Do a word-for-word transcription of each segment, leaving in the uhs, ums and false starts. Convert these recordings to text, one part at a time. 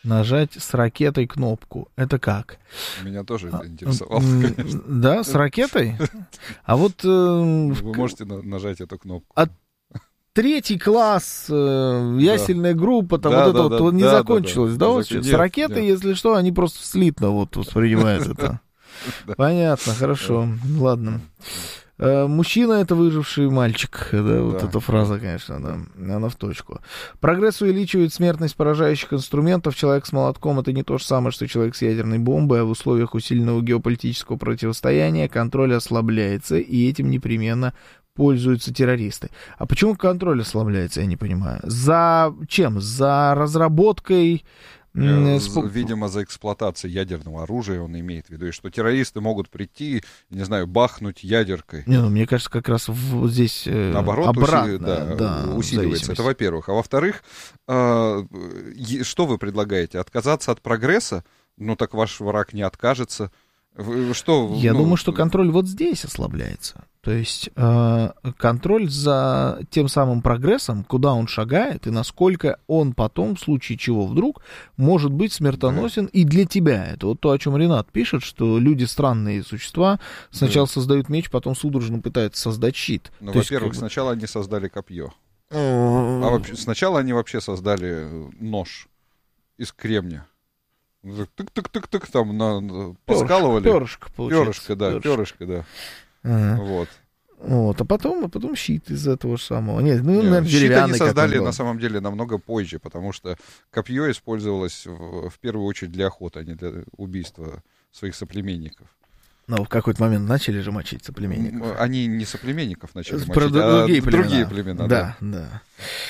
Нажать с ракетой кнопку. Это как? Меня тоже это интересовало, конечно. Да, с ракетой? А вот... Вы можете нажать эту кнопку. От третий класс, э, ясельная да. группа, там да, вот да, это да, вот не да, закончилось, да? да, Вот да. с ракетой, нет. Если что, они просто слитно вот воспринимают это. Понятно, хорошо, ладно. Мужчина — это выживший мальчик, да, да. Вот эта фраза, конечно, да, она в точку. Прогресс увеличивает смертность поражающих инструментов. Человек с молотком — это не то же самое, что человек с ядерной бомбой, а в условиях усиленного геополитического противостояния контроль ослабляется, и этим непременно пользуются террористы. А почему контроль ослабляется, я не понимаю. За чем? За разработкой... Видимо, за эксплуатацией ядерного оружия он имеет в виду, и что террористы могут прийти, не знаю, бахнуть ядеркой. Не, ну, мне кажется, как раз вот здесь наоборот, обратно, уси... да, да, усиливается. Это во-первых. А во-вторых, э, что вы предлагаете? Отказаться от прогресса? Ну, так ваш враг не откажется. Что, Я ну... думаю, что контроль вот здесь ослабляется. То есть э, контроль за тем самым прогрессом, куда он шагает, и насколько он потом, в случае чего вдруг, может быть смертоносен да. и для тебя. Это вот то, о чем Ренат пишет, что люди странные существа, сначала да. создают меч, потом судорожно пытаются создать щит. Ну, то во-первых, есть, как бы... сначала они создали копье. А вообще, сначала они вообще создали нож из кремня. Тык-тык-тык-тык, там на, поскалывали. Перышко, получается. Перышко, да, перышко, перышко да. Ага. Вот. Вот, а потом, а потом щит из этого же самого. Нет, ну, Нет, наверное, щит деревянный. Они создали, на самом деле, намного позже, потому что копье использовалось в, в первую очередь для охоты, а не для убийства своих соплеменников. Но в какой-то момент начали же мочить соплеменников. Они не соплеменников начали Про мочить, другие а племена. другие племена. Да, да. да.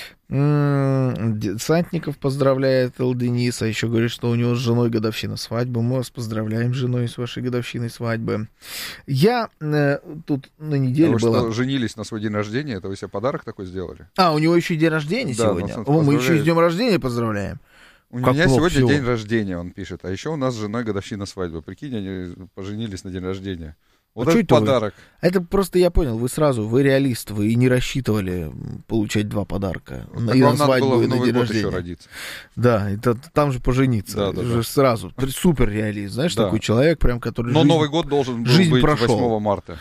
Десантников поздравляет Эл Денис, а еще говорит, что у него с женой годовщина свадьбы. Мы вас поздравляем с женой с вашей годовщиной свадьбы. Я э, тут на неделе а вы была... что, женились на свой день рождения? Это вы себе подарок такой сделали? А, у него еще и день рождения да, сегодня. О, мы еще и с днем рождения поздравляем. У как меня сегодня всего. День рождения, он пишет. А еще у нас с женой годовщина свадьбы. Прикинь, они поженились на день рождения. Вот а это подарок. Вы? Это просто, я понял, вы сразу, вы реалист, вы и не рассчитывали получать два подарка. Так и вам на свадьбу, надо было и на Новый день год рождения. Еще родиться. Да, это, там же пожениться. Да, это да, же да. сразу. Супер реалист, знаешь, да. такой человек, прям, который... Но жизнь, Новый год должен был жизнь быть прошел. восьмого марта.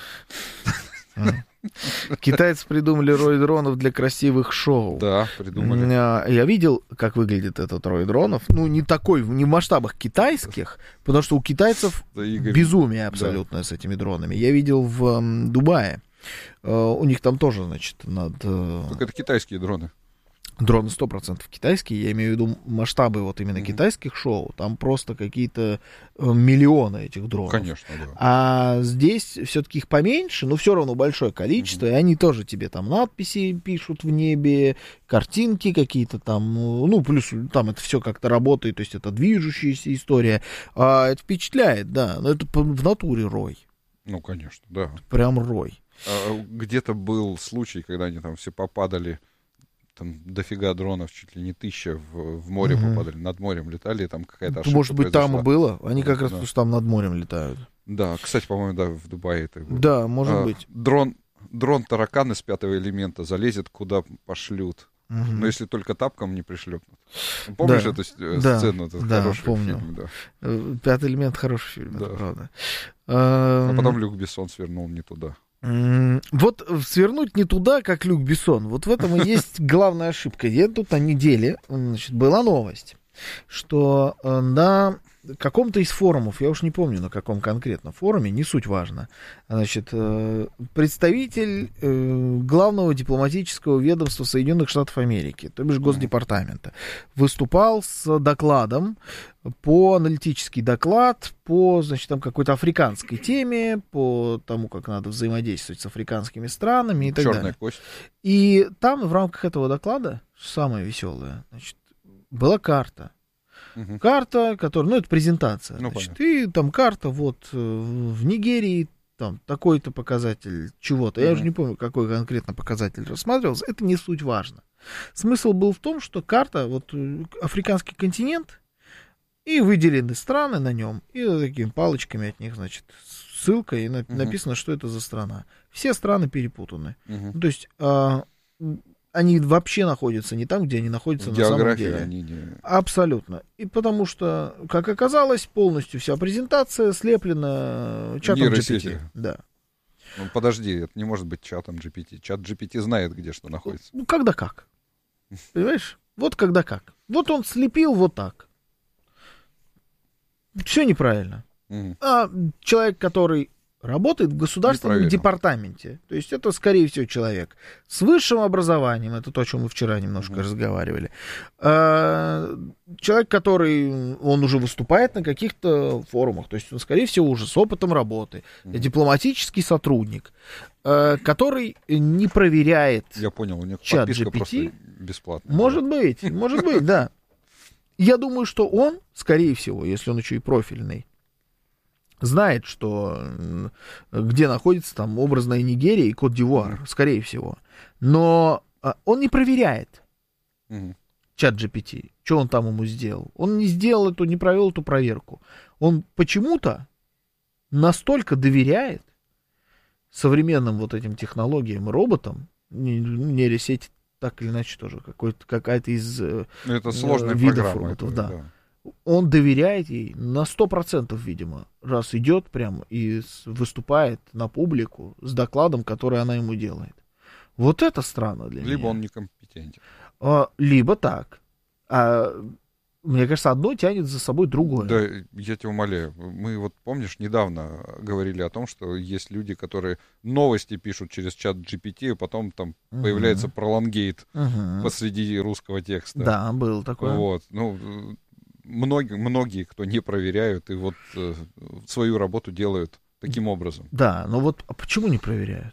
Китайцы придумали рой дронов для красивых шоу. Да, придумали. Я видел, как выглядит этот рой дронов. Ну, не такой, не в масштабах китайских, потому что у китайцев да, Игорь, безумие абсолютно да. с этими дронами. Я видел в um, Дубае. Uh, у них там тоже, значит, над... Uh... Так это китайские дроны. Дроны сто процентов китайские, я имею в виду масштабы вот именно mm-hmm. китайских шоу, там просто какие-то миллионы этих дронов. Конечно, да. А здесь все-таки их поменьше, но все равно большое количество, mm-hmm. и они тоже тебе там надписи пишут в небе, картинки какие-то там, ну, плюс там это все как-то работает, то есть это движущаяся история. А это впечатляет, да, но это в натуре рой. Ну, конечно, да. Прям рой. А, где-то был случай, когда они там все попадали, там дофига дронов, чуть ли не тысяча в, в море угу. попадали, над морем летали, там какая-то ошибка Может быть, произошла. там и было. Они как да. раз потому что там над морем летают. Да, кстати, по-моему, да, в Дубае это было. Да, может а, быть. Дрон, дрон-таракан из пятого элемента залезет, куда пошлют. Угу. Но если только тапком не пришлепнут. Помнишь да. эту да. сцену? Это да, хороший помню. фильм, да. Пятый элемент хороший фильм, да. это правда. А потом Люк Бессон свернул не туда. Вот свернуть не туда, как Люк Бессон. Вот в этом и есть главная ошибка. Я тут на неделе, значит, была новость, что на каком-то из форумов, я уж не помню, на каком конкретно форуме, не суть важно, значит, представитель главного дипломатического ведомства Соединенных Штатов Америки, то бишь Госдепартамента, выступал с докладом, по аналитический доклад по, значит, там какой-то африканской теме, по тому, как надо взаимодействовать с африканскими странами и так Черная далее. Кость. И там в рамках этого доклада, самое веселое, значит, была карта. Угу. Карта, которая, ну, это презентация. Ну, значит, и там карта, вот, в Нигерии, там, такой-то показатель чего-то. Угу. Я уже не помню, какой конкретно показатель рассматривался. Это не суть важно. Смысл был в том, что карта, вот, африканский континент, и выделены страны на нем, и такими палочками от них, значит, ссылка, и uh-huh. написано, что это за страна. Все страны перепутаны. Uh-huh. То есть а, они вообще находятся не там, где они находятся на самом деле. Они не... Абсолютно. И потому что, как оказалось, полностью вся презентация слеплена чатом джи пи ти. Да. Ну, подожди, это не может быть чатом джи пи ти. Чат джи пи ти знает, где что находится. Ну, когда как. Понимаешь? Вот когда как. Вот он слепил вот так. Все неправильно. Угу. А человек, который работает в государственном департаменте, то есть это, скорее всего, человек с высшим образованием, это то, о чем мы вчера немножко угу. разговаривали, а, человек, который, он уже выступает на каких-то форумах, то есть он, скорее всего, уже с опытом работы, угу. дипломатический сотрудник, а, который не проверяет Я понял, у них чат подписка джи пи ти. Просто бесплатная. Может быть, может быть, да. Я думаю, что он, скорее всего, если он еще и профильный, знает, что где находится там образная Нигерия и Кот-д'Ивуар, mm-hmm. скорее всего. Но а, он не проверяет mm-hmm. чат джи пи ти, что он там ему сделал. Он не сделал эту, не провел эту проверку. Он почему-то настолько доверяет современным вот этим технологиям и роботам, нейросети так или иначе тоже какой-то, какая-то из Это сложная видов программа, роботов, это, да. да. Он доверяет ей на сто процентов, видимо, раз идет прямо и выступает на публику с докладом, который она ему делает. Вот это странно для либо меня. Либо он некомпетентен. А, либо так. А, мне кажется, одно тянет за собой другое. Да, я тебя умоляю. Мы вот, помнишь, недавно говорили о том, что есть люди, которые новости пишут через чат джи пи ти, а потом там угу. появляется пролонгейт угу. посреди русского текста. Да, был такое. Вот, ну... Многие, многие, кто не проверяют и вот э, свою работу делают таким образом. Да, но вот а почему не проверяют?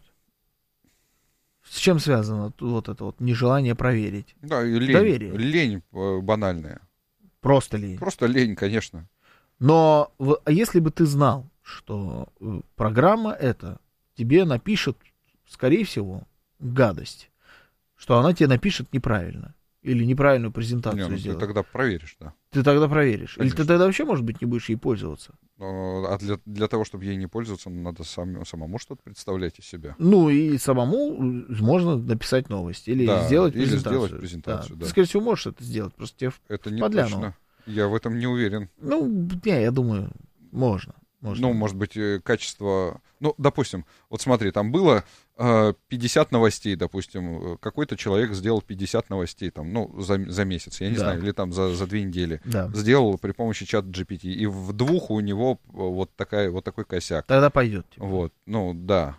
С чем связано вот это вот нежелание проверить? Да, и лень, Доверие. Лень банальная. Просто лень. Просто лень, конечно. Но а если бы ты знал, что программа эта тебе напишет, скорее всего, гадость, что она тебе напишет неправильно. Или неправильную презентацию не, ну, сделать. Ты тогда проверишь, да. Ты тогда проверишь. Конечно. Или ты тогда вообще, может быть, не будешь ей пользоваться. А для, для того, чтобы ей не пользоваться, надо сам, самому что-то представлять из себя. Ну, и самому можно написать новость. Или да, сделать или презентацию. сделать презентацию, да. Да. Ты, скорее всего, можешь это сделать. Просто тебе это не подлянуло. точно. Я в этом не уверен. Ну, не, я думаю, можно. Можно. Ну, может быть, качество... Ну, допустим, вот смотри, там было э, пятьдесят новостей, допустим, какой-то человек сделал пятьдесят новостей, там, ну, за, за месяц, я не да. знаю, или там за, за две недели. Да. Сделал при помощи чата джи пи ти, и в двух у него вот, такая, вот такой косяк. Тогда пойдет. Типа. Вот, ну, да.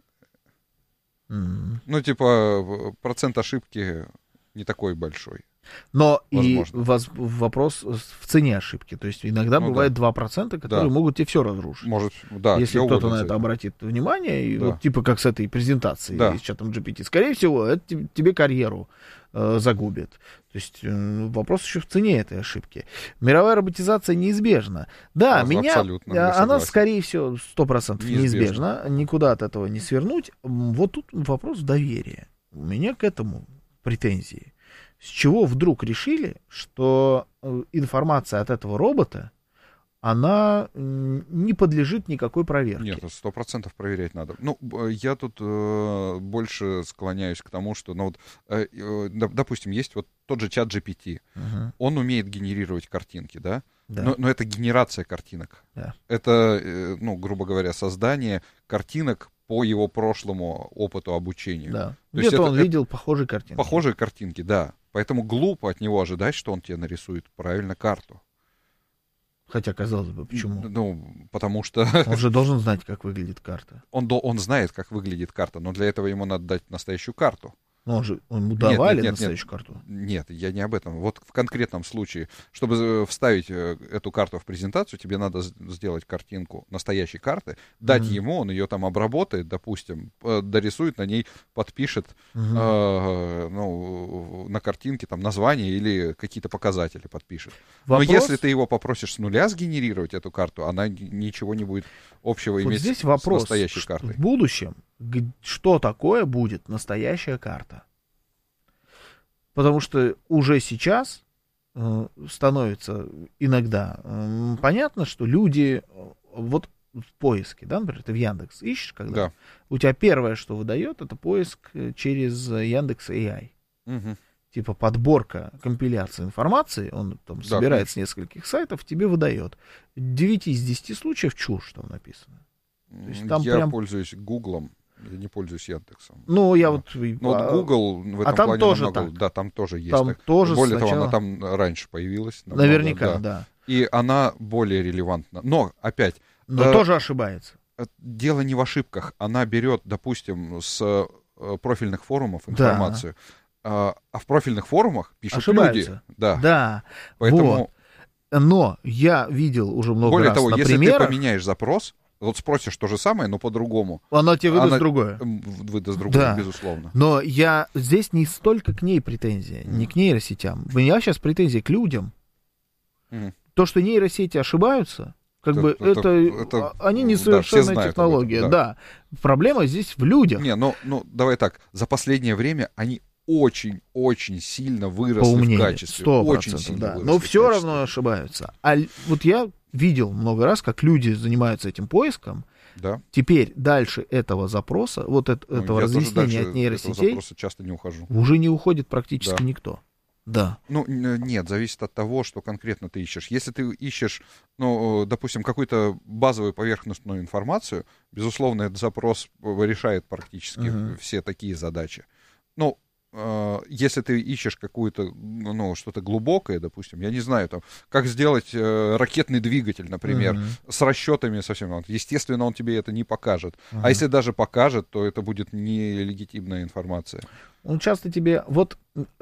Mm-hmm. Ну, типа, процент ошибки не такой большой. Но Возможно. и воз, вопрос в цене ошибки. То есть иногда ну, бывает да. два процента, которые да. могут тебе все разрушить. Может, да. Если кто-то на это обратит внимание, и да. вот типа как с этой презентацией да. с чатом джи пи ти, скорее всего, это тебе карьеру э, загубит. То есть э, вопрос еще в цене этой ошибки. Мировая роботизация неизбежна. Да, а, меня, абсолютно, она, скорее всего, сто процентов неизбежна. неизбежна. Никуда от этого не свернуть. Вот тут вопрос доверия. У меня к этому претензии. С чего вдруг решили, что информация от этого робота, она не подлежит никакой проверке? Нет, сто процентов проверять надо. Ну, я тут э, больше склоняюсь к тому, что, ну, вот, э, э, допустим, есть вот тот же чат джи пи ти. Uh-huh. Он умеет генерировать картинки, да? Да. Но, но это генерация картинок. Да. Это, э, ну, грубо говоря, создание картинок по его прошлому опыту обучения. Да. Где-то он это, видел это похожие картинки. Похожие картинки, да. Поэтому глупо от него ожидать, что он тебе нарисует правильно карту. Хотя, казалось бы, почему? Ну, потому что... Он же должен знать, как выглядит карта. Он, он знает, как выглядит карта, но для этого ему надо дать настоящую карту. Но он же, он ему давали нет, нет, настоящую нет, карту? Нет, я не об этом. Вот в конкретном случае, чтобы вставить эту карту в презентацию, тебе надо сделать картинку настоящей карты, дать mm-hmm. ему, он ее там обработает, допустим, дорисует на ней, подпишет mm-hmm. э, ну, на картинке там название или какие-то показатели подпишет. Вопрос... Но если ты его попросишь с нуля сгенерировать эту карту, она ничего не будет общего вот иметь здесь вопрос, с настоящей картой. В будущем что такое будет настоящая карта? Потому что уже сейчас э, становится иногда э, понятно, что люди э, вот в поиске, да, например, ты в Яндекс ищешь, когда да. у тебя первое, что выдает, это поиск через Яндекс эй ай. Угу. Типа подборка, компиляция информации, он там Да, собирает конечно. с нескольких сайтов, тебе выдает. девять из десяти случаев чушь там написано. То есть там Я прям... пользуюсь Гуглом, я не пользуюсь Яндексом. Ну, я Да. вот... Ну, вот Google в этом а там плане тоже намного... так. Да, там тоже есть. Там так. тоже Более сначала... того, она там раньше появилась. Намного, Наверняка, да. да. И она более релевантна. Но, опять... Но э, тоже ошибается. дело не в ошибках. Она берет, допустим, с э, профильных форумов информацию. Да. А, а в профильных форумах пишут Ошибаются. люди. Да. Да. Поэтому... Вот. Но я видел уже много Более раз того, на если примерах, ты поменяешь запрос, вот спросишь то же самое, но по-другому. она тебе выдаст она другое. Выдаст другое, Да. безусловно. Но я здесь не столько к ней претензия, mm. не к нейросетям. У меня сейчас претензии к людям. Mm. То, что нейросети ошибаются, как это, бы это, это, это они несовершенная да, технология. этом, да. да. Проблема здесь в людях. Не, ну, ну давай так. За последнее время они очень-очень сильно выросли Поумнели, в качестве. сто процентов, Очень сильно да. выросли Но в все качестве. равно ошибаются. А вот я видел много раз, как люди занимаются этим поиском. Да. Теперь дальше этого запроса, вот это, Ну, этого я тоже разъяснения дальше от нейросетей, этого запроса часто не ухожу. уже не уходит практически Да. никто. Да. Ну, нет, зависит от того, что конкретно ты ищешь. Если ты ищешь, ну, допустим, какую-то базовую поверхностную информацию, безусловно, этот запрос решает практически uh-huh. все такие задачи. Ну, э, если ты ищешь какую-то, ну, что-то глубокое, допустим, я не знаю, там, как сделать э, ракетный двигатель, например, uh-huh. с расчетами совсем, естественно, он тебе это не покажет. Uh-huh. А если даже покажет, то это будет нелегитимная информация. Он часто тебе... Вот...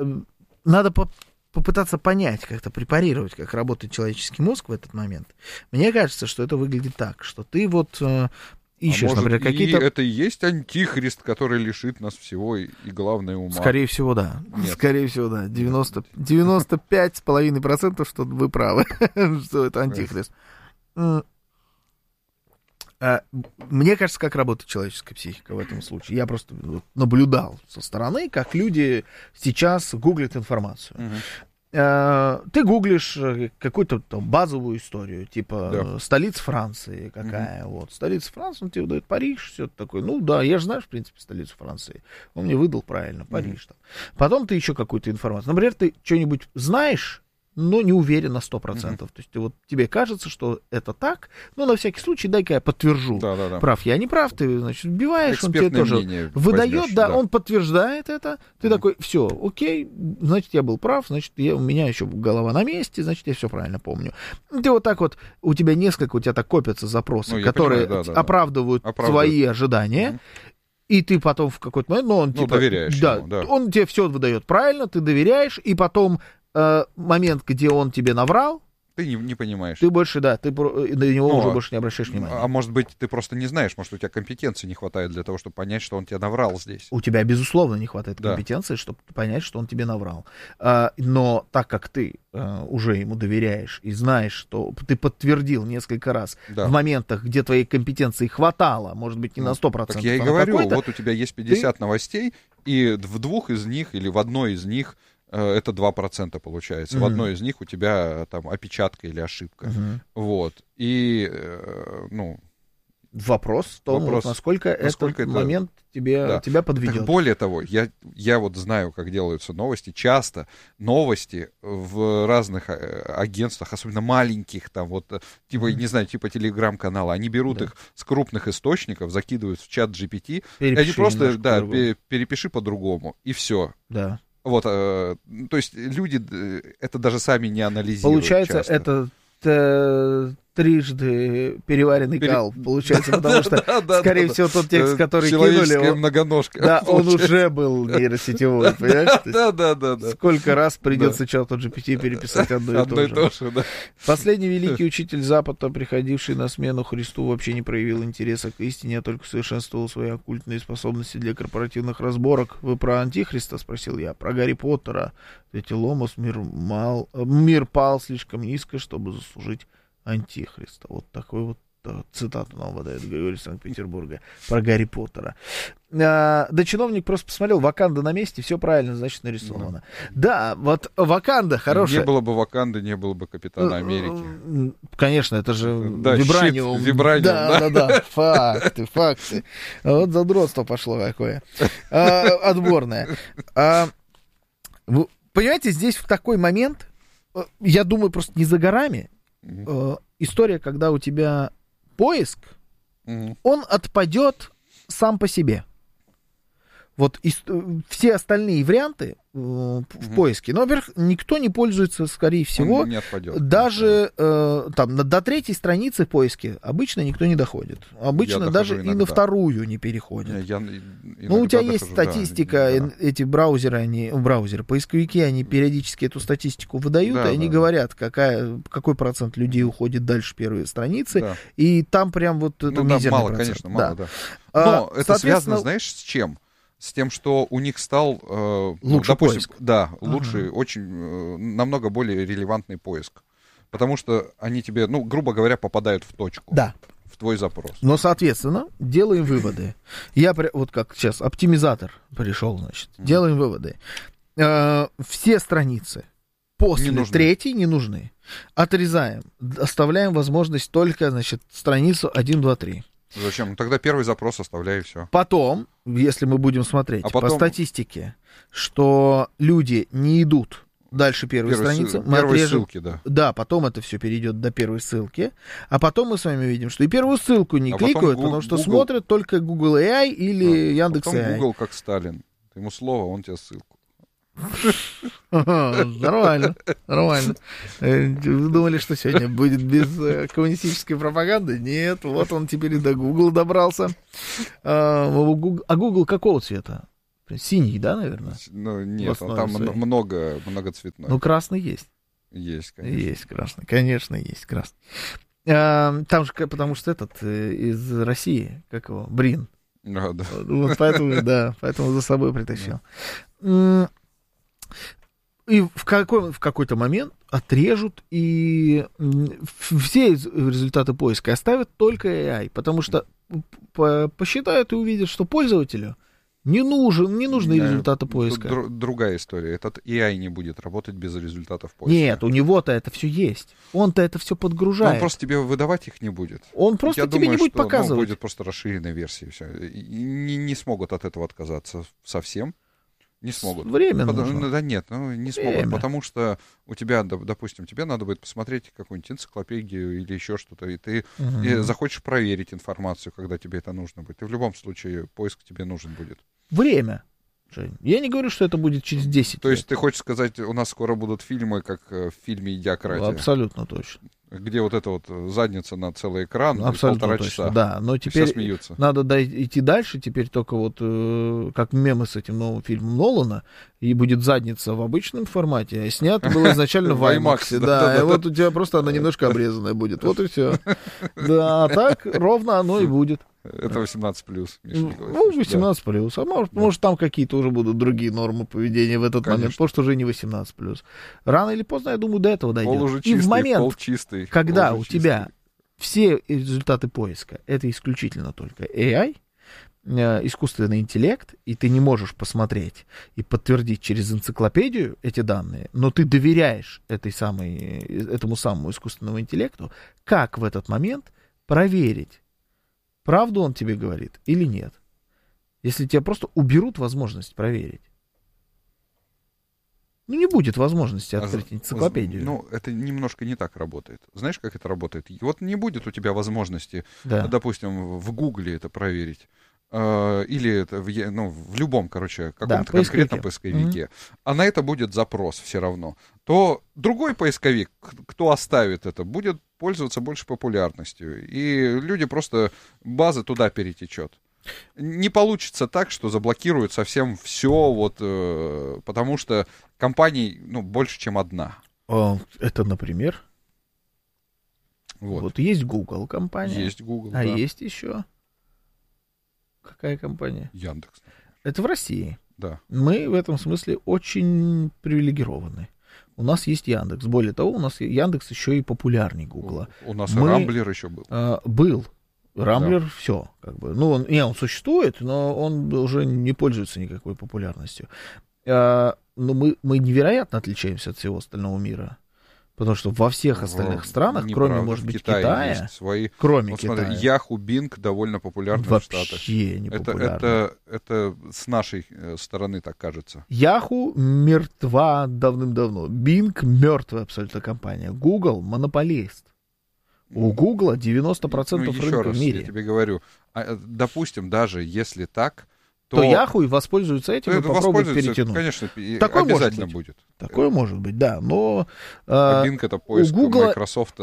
Надо по- попытаться понять, как-то препарировать, как работает человеческий мозг в этот момент. Мне кажется, что это выглядит так, что ты вот э, ищешь, а может, например, какие-то... И это и есть антихрист, который лишит нас всего и, и главное, ума. Скорее всего, да. Нет. Скорее всего, да. девяносто, девяносто пять с половиной процентов, что вы правы, что это антихрист. Мне кажется, как работает человеческая психика в этом случае. Я просто наблюдал со стороны, как люди сейчас гуглят информацию. Uh-huh. Ты гуглишь какую-то там базовую историю, типа да. столица Франции какая. Uh-huh. Вот. Столица Франции, он тебе выдает Париж, все такое. Ну да, я же знаю, в принципе, столицу Франции. Он мне выдал правильно, Париж. Uh-huh. Там. Потом ты еще какую-то информацию. Например, ты что-нибудь знаешь, но не уверен на сто процентов. Uh-huh. То есть вот тебе кажется, что это так, но на всякий случай дай-ка я подтвержу. Да, да, да. Прав я, не прав, ты, значит, вбиваешь, экспертное он тебе тоже выдает, возьмешь, да, да, он подтверждает это, ты uh-huh. такой, все, окей, значит, я был прав, значит, я, у меня еще голова на месте, значит, я все правильно помню. Ты вот так вот, у тебя несколько, у тебя так копятся запросы, ну, которые понимаю, да, да, оправдывают, да. оправдывают свои ожидания, uh-huh. И ты потом в какой-то момент, ну, он ну, типа... доверяешь да, ему, да. Он тебе все выдает правильно, ты доверяешь, и потом э, момент, где он тебе наврал, ты не, не понимаешь. Ты больше, да, ты на него ну, уже больше не обращаешь внимания. А может быть, ты просто не знаешь, может, у тебя компетенции не хватает для того, чтобы понять, что он тебе наврал здесь. У тебя, безусловно, не хватает компетенции, да. чтобы понять, что он тебе наврал. А, но так как ты а, уже ему доверяешь и знаешь, что ты подтвердил несколько раз да. в моментах, где твоей компетенции хватало, может быть, не ну, на сто процентов. Так я и а говорю, какой-то, вот у тебя есть пятьдесят ты... новостей, и в двух из них или в одной из них это два процента получается. Mm-hmm. В одной из них у тебя там опечатка или ошибка. Mm-hmm. Вот. И, э, ну... Вопрос в том, вопрос, вот насколько, насколько этот это... момент тебе, да. тебя подведет. Так более того, я, я вот знаю, как делаются новости. Часто новости в разных агентствах, особенно маленьких, там вот, типа, mm-hmm. не знаю, типа телеграм-канала, они берут да. их с крупных источников, закидывают в чат джи пи ти, и они просто, да, по перепиши по-другому, и все. Да. Вот, э, то есть люди это даже сами не анализируют. Получается, часто. это т- трижды переваренный Пере... кал, получается, потому что, скорее всего, тот текст, который кинули, он, многоножка, да, он уже был нейросетевой, понимаешь? Да, да, да, да. Сколько раз придется чату джи пи ти переписать одно и то же. то же, да. Последний великий учитель Запада, приходивший на смену Христу, вообще не проявил интереса к истине, а только совершенствовал свои оккультные способности для корпоративных разборок. Вы про Антихриста? Спросил я. Про Гарри Поттера. Ответил Ломас, мир, мал... мир пал слишком низко, чтобы заслужить Антихриста. Вот такой вот цитату нам выдает Григорий Санкт-Петербурга про Гарри Поттера. А, да, чиновник просто посмотрел, Ваканда на месте, все правильно, значит, нарисовано. Да, да вот Ваканда хорошая. Не было бы Ваканды, не было бы Капитана Америки. Конечно, это же да, вибраниум. Щит, вибраниум. Да, да, да, да, факты, факты. Вот задротство пошло какое. А, отборное. А, Вы понимаете, здесь в такой момент, я думаю, просто не за горами, mm-hmm. история, когда у тебя поиск, mm-hmm. он отпадет сам по себе. Вот и, все остальные варианты э, в mm-hmm. поиске, ну, во-первых, никто не пользуется, скорее всего, он не отпадет, даже э, там, до третьей страницы в поиске обычно никто не доходит. Обычно даже иногда. И на вторую не переходят. Я, ну, у тебя есть дохожу, статистика, да, эти браузеры, они, браузеры, поисковики, они периодически эту статистику выдают, да, и они да, говорят, какая, какой процент людей уходит дальше первой страницы, да. И там прям вот это ну, мизерный да, мало, процент. конечно, мало, да. да. Но а, это связано, знаешь, с чем? С тем, что у них стал, э, лучший допустим, поиск. Да, лучший, ага. очень, э, намного более релевантный поиск. Потому что они тебе, ну, грубо говоря, попадают в точку. Да. В твой запрос. Но, соответственно, делаем выводы. Я, вот как сейчас, оптимизатор пришел, значит, mm-hmm. делаем выводы. Э, все страницы после не третьей не нужны. Отрезаем. Оставляем возможность только, значит, страницу один, два, три. Зачем? Ну, тогда первый запрос оставляй, и все. Потом, если мы будем смотреть а потом... по статистике, что люди не идут дальше первой первой страницы, ссыл... мы первой отрежем... ссылки, да. Да, потом это все перейдет до первой ссылки, а потом мы с вами видим, что и первую ссылку не а кликают, Google... потому что Google... смотрят только Google эй ай или а, Яндекс потом эй ай. Google как Сталин. Ты ему слово, он тебе ссылку. Нормально, нормально. Вы думали, что сегодня будет без коммунистической пропаганды? Нет, вот он теперь и до Google добрался. А Google какого цвета? Синий, да, наверное? Ну, нет, там много, многоцветной. Ну, красный есть. Есть, конечно. Есть красный, конечно, есть красный. Там же, потому что этот из России, как его, Брин. А, да. Вот поэтому, да, поэтому за собой притащил. И в, какой, в какой-то момент отрежут и все результаты поиска оставят только эй ай, потому что по, посчитают и увидят, что пользователю не, нужен, не нужны результаты поиска. Дру, другая история. Этот эй ай не будет работать без результатов поиска. Нет, у него-то это все есть. Он-то это все подгружает. Но он просто тебе выдавать их не будет. Он просто Я тебе думаю, не будет что, показывать. Ну, будет просто расширенная версия. Все. И не, не смогут от этого отказаться совсем. Не смогут. Время Потому, нужно. Да нет, ну не смогут, Время. Потому что у тебя, допустим, тебе надо будет посмотреть какую-нибудь энциклопедию или еще что-то, и ты угу. и захочешь проверить информацию, когда тебе это нужно будет. И в любом случае поиск тебе нужен будет. Время, Жень. Я не говорю, что это будет через десять То лет. есть ты хочешь сказать, у нас скоро будут фильмы, как в фильме «Идиократия»? Абсолютно точно. Где вот эта вот задница на целый экран, абсолютно полтора точно, часа. Да, но теперь надо идти дальше, теперь только вот э, как мемы с этим новым фильмом Нолана, и будет задница в обычном формате, а снято было изначально в IMAX, да, и вот у тебя просто она немножко обрезанная будет, вот и все. Да, так ровно оно и будет. Это восемнадцать плюс, Миша Николаевич. Ну, восемнадцать плюс. А может, да. может, там какие-то уже будут другие нормы поведения в этот Конечно. момент, потому что уже не восемнадцать плюс. Рано или поздно, я думаю, до этого дойдет. Пол уже чистый, и в момент, пол чистый, когда пол у чистый. тебя все результаты поиска, это исключительно только эй ай, искусственный интеллект, и ты не можешь посмотреть и подтвердить через энциклопедию эти данные, но ты доверяешь этой самой, этому самому искусственному интеллекту, как в этот момент проверить, правду он тебе говорит или нет? Если тебе просто уберут возможность проверить. Ну, не будет возможности открыть а, энциклопедию. Ну, это немножко не так работает. Знаешь, как это работает? Вот не будет у тебя возможности, да. допустим, в Гугле это проверить. Э, или это в, ну, в любом, короче, каком-то да, конкретном поисковике. Mm-hmm. А на это будет запрос все равно. То другой поисковик, кто оставит это, будет пользоваться больше популярностью. И люди просто, база туда перетечет. Не получится так, что заблокируют совсем все, вот, э, потому что компаний, ну, больше, чем одна. Это, например? Вот, вот есть Google компания. Есть Google, А да. есть еще? Какая компания? Яндекс. Это в России. Да. Мы в этом смысле очень привилегированы. У нас есть Яндекс. Более того, у нас Яндекс еще и популярнее Гугла. У, у нас Мы, Рамблер еще был. Э, был. Рамблер, да. все, как бы. Ну, он, не, он существует, но он уже не пользуется никакой популярностью. А, но мы, мы невероятно отличаемся от всего остального мира. Потому что во всех остальных странах, Неправда. кроме, может В быть, Китае Китая, есть свои... кроме Вот Китая, смотри, Yahoo, Bing довольно популярны в Штатах. вообще не Это, популярны. это, это с нашей стороны так кажется. Yahoo мертва давным-давно. Bing мертвая абсолютно компания. Google монополист. У Google девяносто процентов ну, рынка раз, в мире. Я тебе говорю, допустим, даже если так, то, то Yahoo и воспользуется этим и попробует перетянуть. Конечно, такое обязательно может быть. будет. Такое может быть, да. Но а Bing это поиск у Google... Microsoft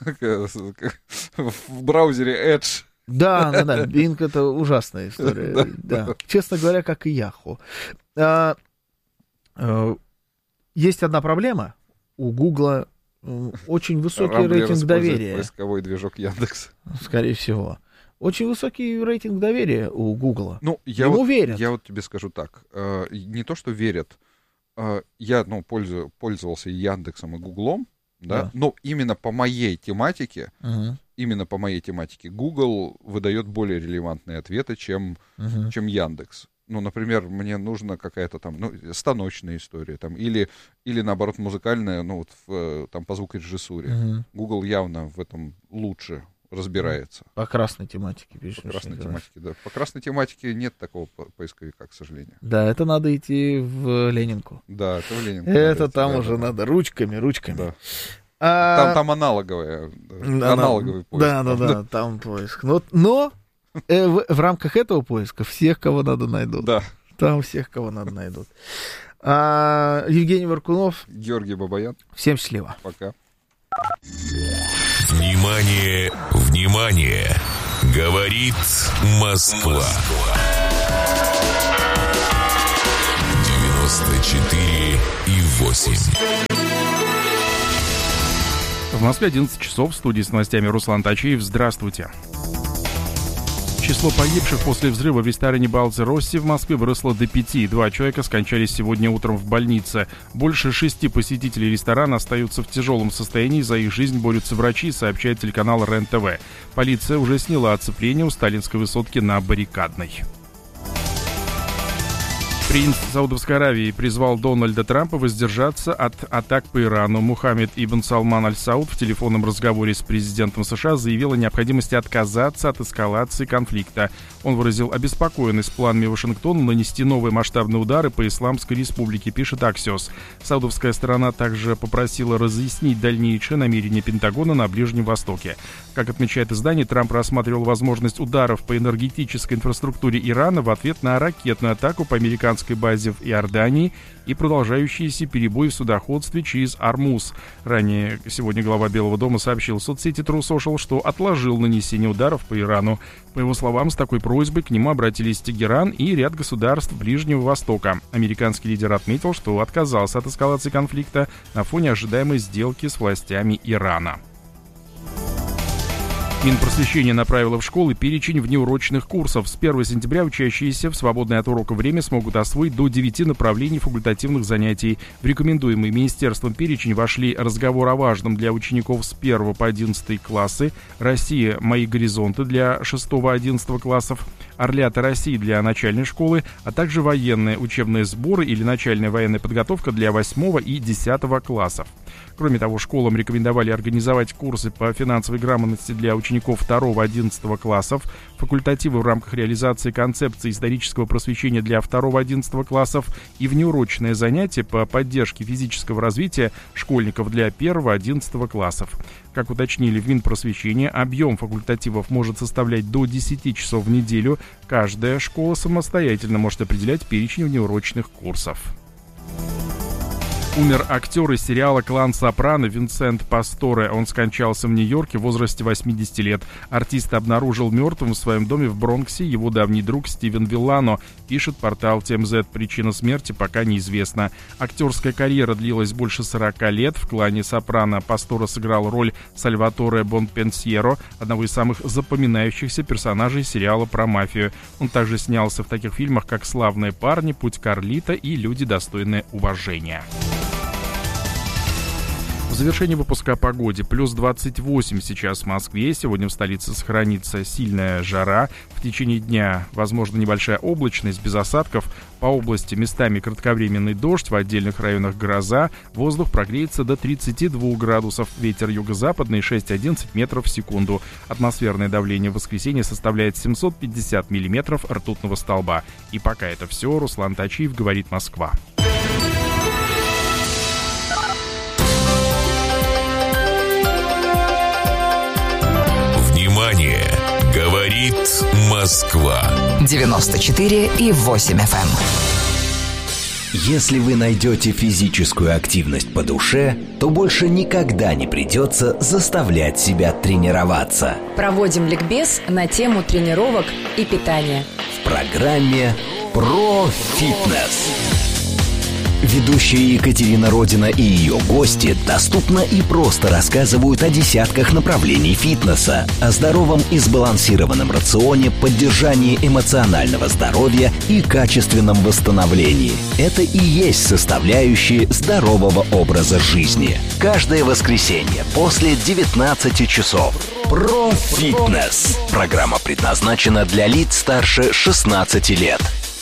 в браузере Edge. Да, да, да. Bing это ужасная история. Да. Честно говоря, как и Yahoo. А, а, есть одна проблема. У Google очень высокий Рамблер рейтинг доверия. Поисковой движок Яндекс. Скорее всего. Очень высокий рейтинг доверия у Гугла. Ну, я Ему вот, верят. Я вот тебе скажу так. Э, не то, что верят. Э, я, ну, пользую, пользовался и Яндексом, и Гуглом, да, да. Но именно по моей тематике, uh-huh. именно по моей тематике Google выдает более релевантные ответы, чем, uh-huh. чем Яндекс. Ну, например, мне нужна какая-то там, ну, станочная история, там, или, или наоборот, музыкальная, ну, вот в, там, по звукорежиссуре. Uh-huh. Google явно в этом лучше разбирается. По красной тематике пишешь. По красной тематике, да. По красной тематике нет такого поисковика, к сожалению. Да, это надо идти в Ленинку. Да, это в Ленинку. Это идти, там да, уже да. надо ручками, ручками. Да. А... Там, там аналоговая, да, аналоговый поиск. Да, да, да, там поиск. Но, но э, в, в рамках этого поиска всех, кого надо, найдут. Да. Там всех, кого надо, найдут. А, Евгений Варкунов. Георгий Бабаян. Всем счастливо. Пока. Внимание, внимание! Говорит Москва. девяносто четыре и восемь. В Москве одиннадцать часов. В студии с новостями Руслан Тачиев. Здравствуйте. Число погибших после взрыва в ресторане Балзе Росси в Москве выросло до пяти. Два человека скончались сегодня утром в больнице. Больше шести посетителей ресторана остаются в тяжелом состоянии. За их жизнь борются врачи, сообщает телеканал РЕН-ТВ. Полиция уже сняла оцепление у Сталинской высотки на Баррикадной. Принц Саудовской Аравии призвал Дональда Трампа воздержаться от атак по Ирану. Мухаммед ибн Салман аль-Сауд в телефонном разговоре с президентом США заявил о необходимости отказаться от эскалации конфликта. Он выразил обеспокоенность планами Вашингтона нанести новые масштабные удары по Исламской Республике, пишет Axios. Саудовская сторона также попросила разъяснить дальнейшие намерения Пентагона на Ближнем Востоке. Как отмечает издание, Трамп рассматривал возможность ударов по энергетической инфраструктуре Ирана в ответ на ракетную атаку по американской базе в Иордании и продолжающиеся перебои в судоходстве через Ормуз. Ранее сегодня глава Белого дома сообщил в соцсети True Social, что отложил нанесение ударов по Ирану. По его словам, с такой просьбой к нему обратились Тегеран и ряд государств Ближнего Востока. Американский лидер отметил, что отказался от эскалации конфликта на фоне ожидаемой сделки с властями Ирана. Минпросвещение направило в школы перечень внеурочных курсов. С первого сентября учащиеся в свободное от урока время смогут освоить до девяти направлений факультативных занятий. В рекомендуемый министерством перечень вошли разговор о важном для учеников с первого по одиннадцатый классы, Россия. Мои горизонты для шестого-одиннадцатого классов, Орлята России для начальной школы, а также военные учебные сборы или начальная военная подготовка для восьмого и десятого классов. Кроме того, школам рекомендовали организовать курсы по финансовой грамотности для учеников второго-одиннадцатого классов, факультативы в рамках реализации концепции исторического просвещения для второго-одиннадцатого классов и внеурочные занятия по поддержке физического развития школьников для первого-одиннадцатого классов. Как уточнили в Минпросвещении, объем факультативов может составлять до десяти часов в неделю. Каждая школа самостоятельно может определять перечень внеурочных курсов. Умер актер из сериала «Клан Сопрано» Винсент Пасторе. Он скончался в Нью-Йорке в возрасте восьмидесяти лет. Артист обнаружил мертвым в своем доме в Бронксе его давний друг Стивен Виллано, пишет портал Ти Эм Зет. Причина смерти пока неизвестна. Актерская карьера длилась больше сорока лет. В «Клане Сопрано» Пасторе сыграл роль Сальваторе Бонпенсьеро, одного из самых запоминающихся персонажей сериала про мафию. Он также снялся в таких фильмах, как «Славные парни», «Путь Карлито» и «Люди, достойные уважения». В завершении выпуска о погоде. Плюс двадцать восемь сейчас в Москве. Сегодня в столице сохранится сильная жара. В течение дня возможна небольшая облачность без осадков. По области местами кратковременный дождь, в отдельных районах гроза. Воздух прогреется до тридцати двух градусов. Ветер юго-западный шесть-одиннадцать метров в секунду. Атмосферное давление в воскресенье составляет семьсот пятьдесят миллиметров ртутного столба. И пока это все. Руслан Тачиев, говорит Москва. Внимание! Говорит Москва. девяносто четыре и восемь эф эм. Если вы найдете физическую активность по душе, то больше никогда не придется заставлять себя тренироваться. Проводим ликбез на тему тренировок и питания. В программе «Про фитнес». Ведущие Екатерина Родина и ее гости доступно и просто рассказывают о десятках направлений фитнеса, о здоровом и сбалансированном рационе, поддержании эмоционального здоровья и качественном восстановлении. Это и есть составляющие здорового образа жизни. Каждое воскресенье после девятнадцати часов. Про фитнес. Программа предназначена для лиц старше шестнадцати лет.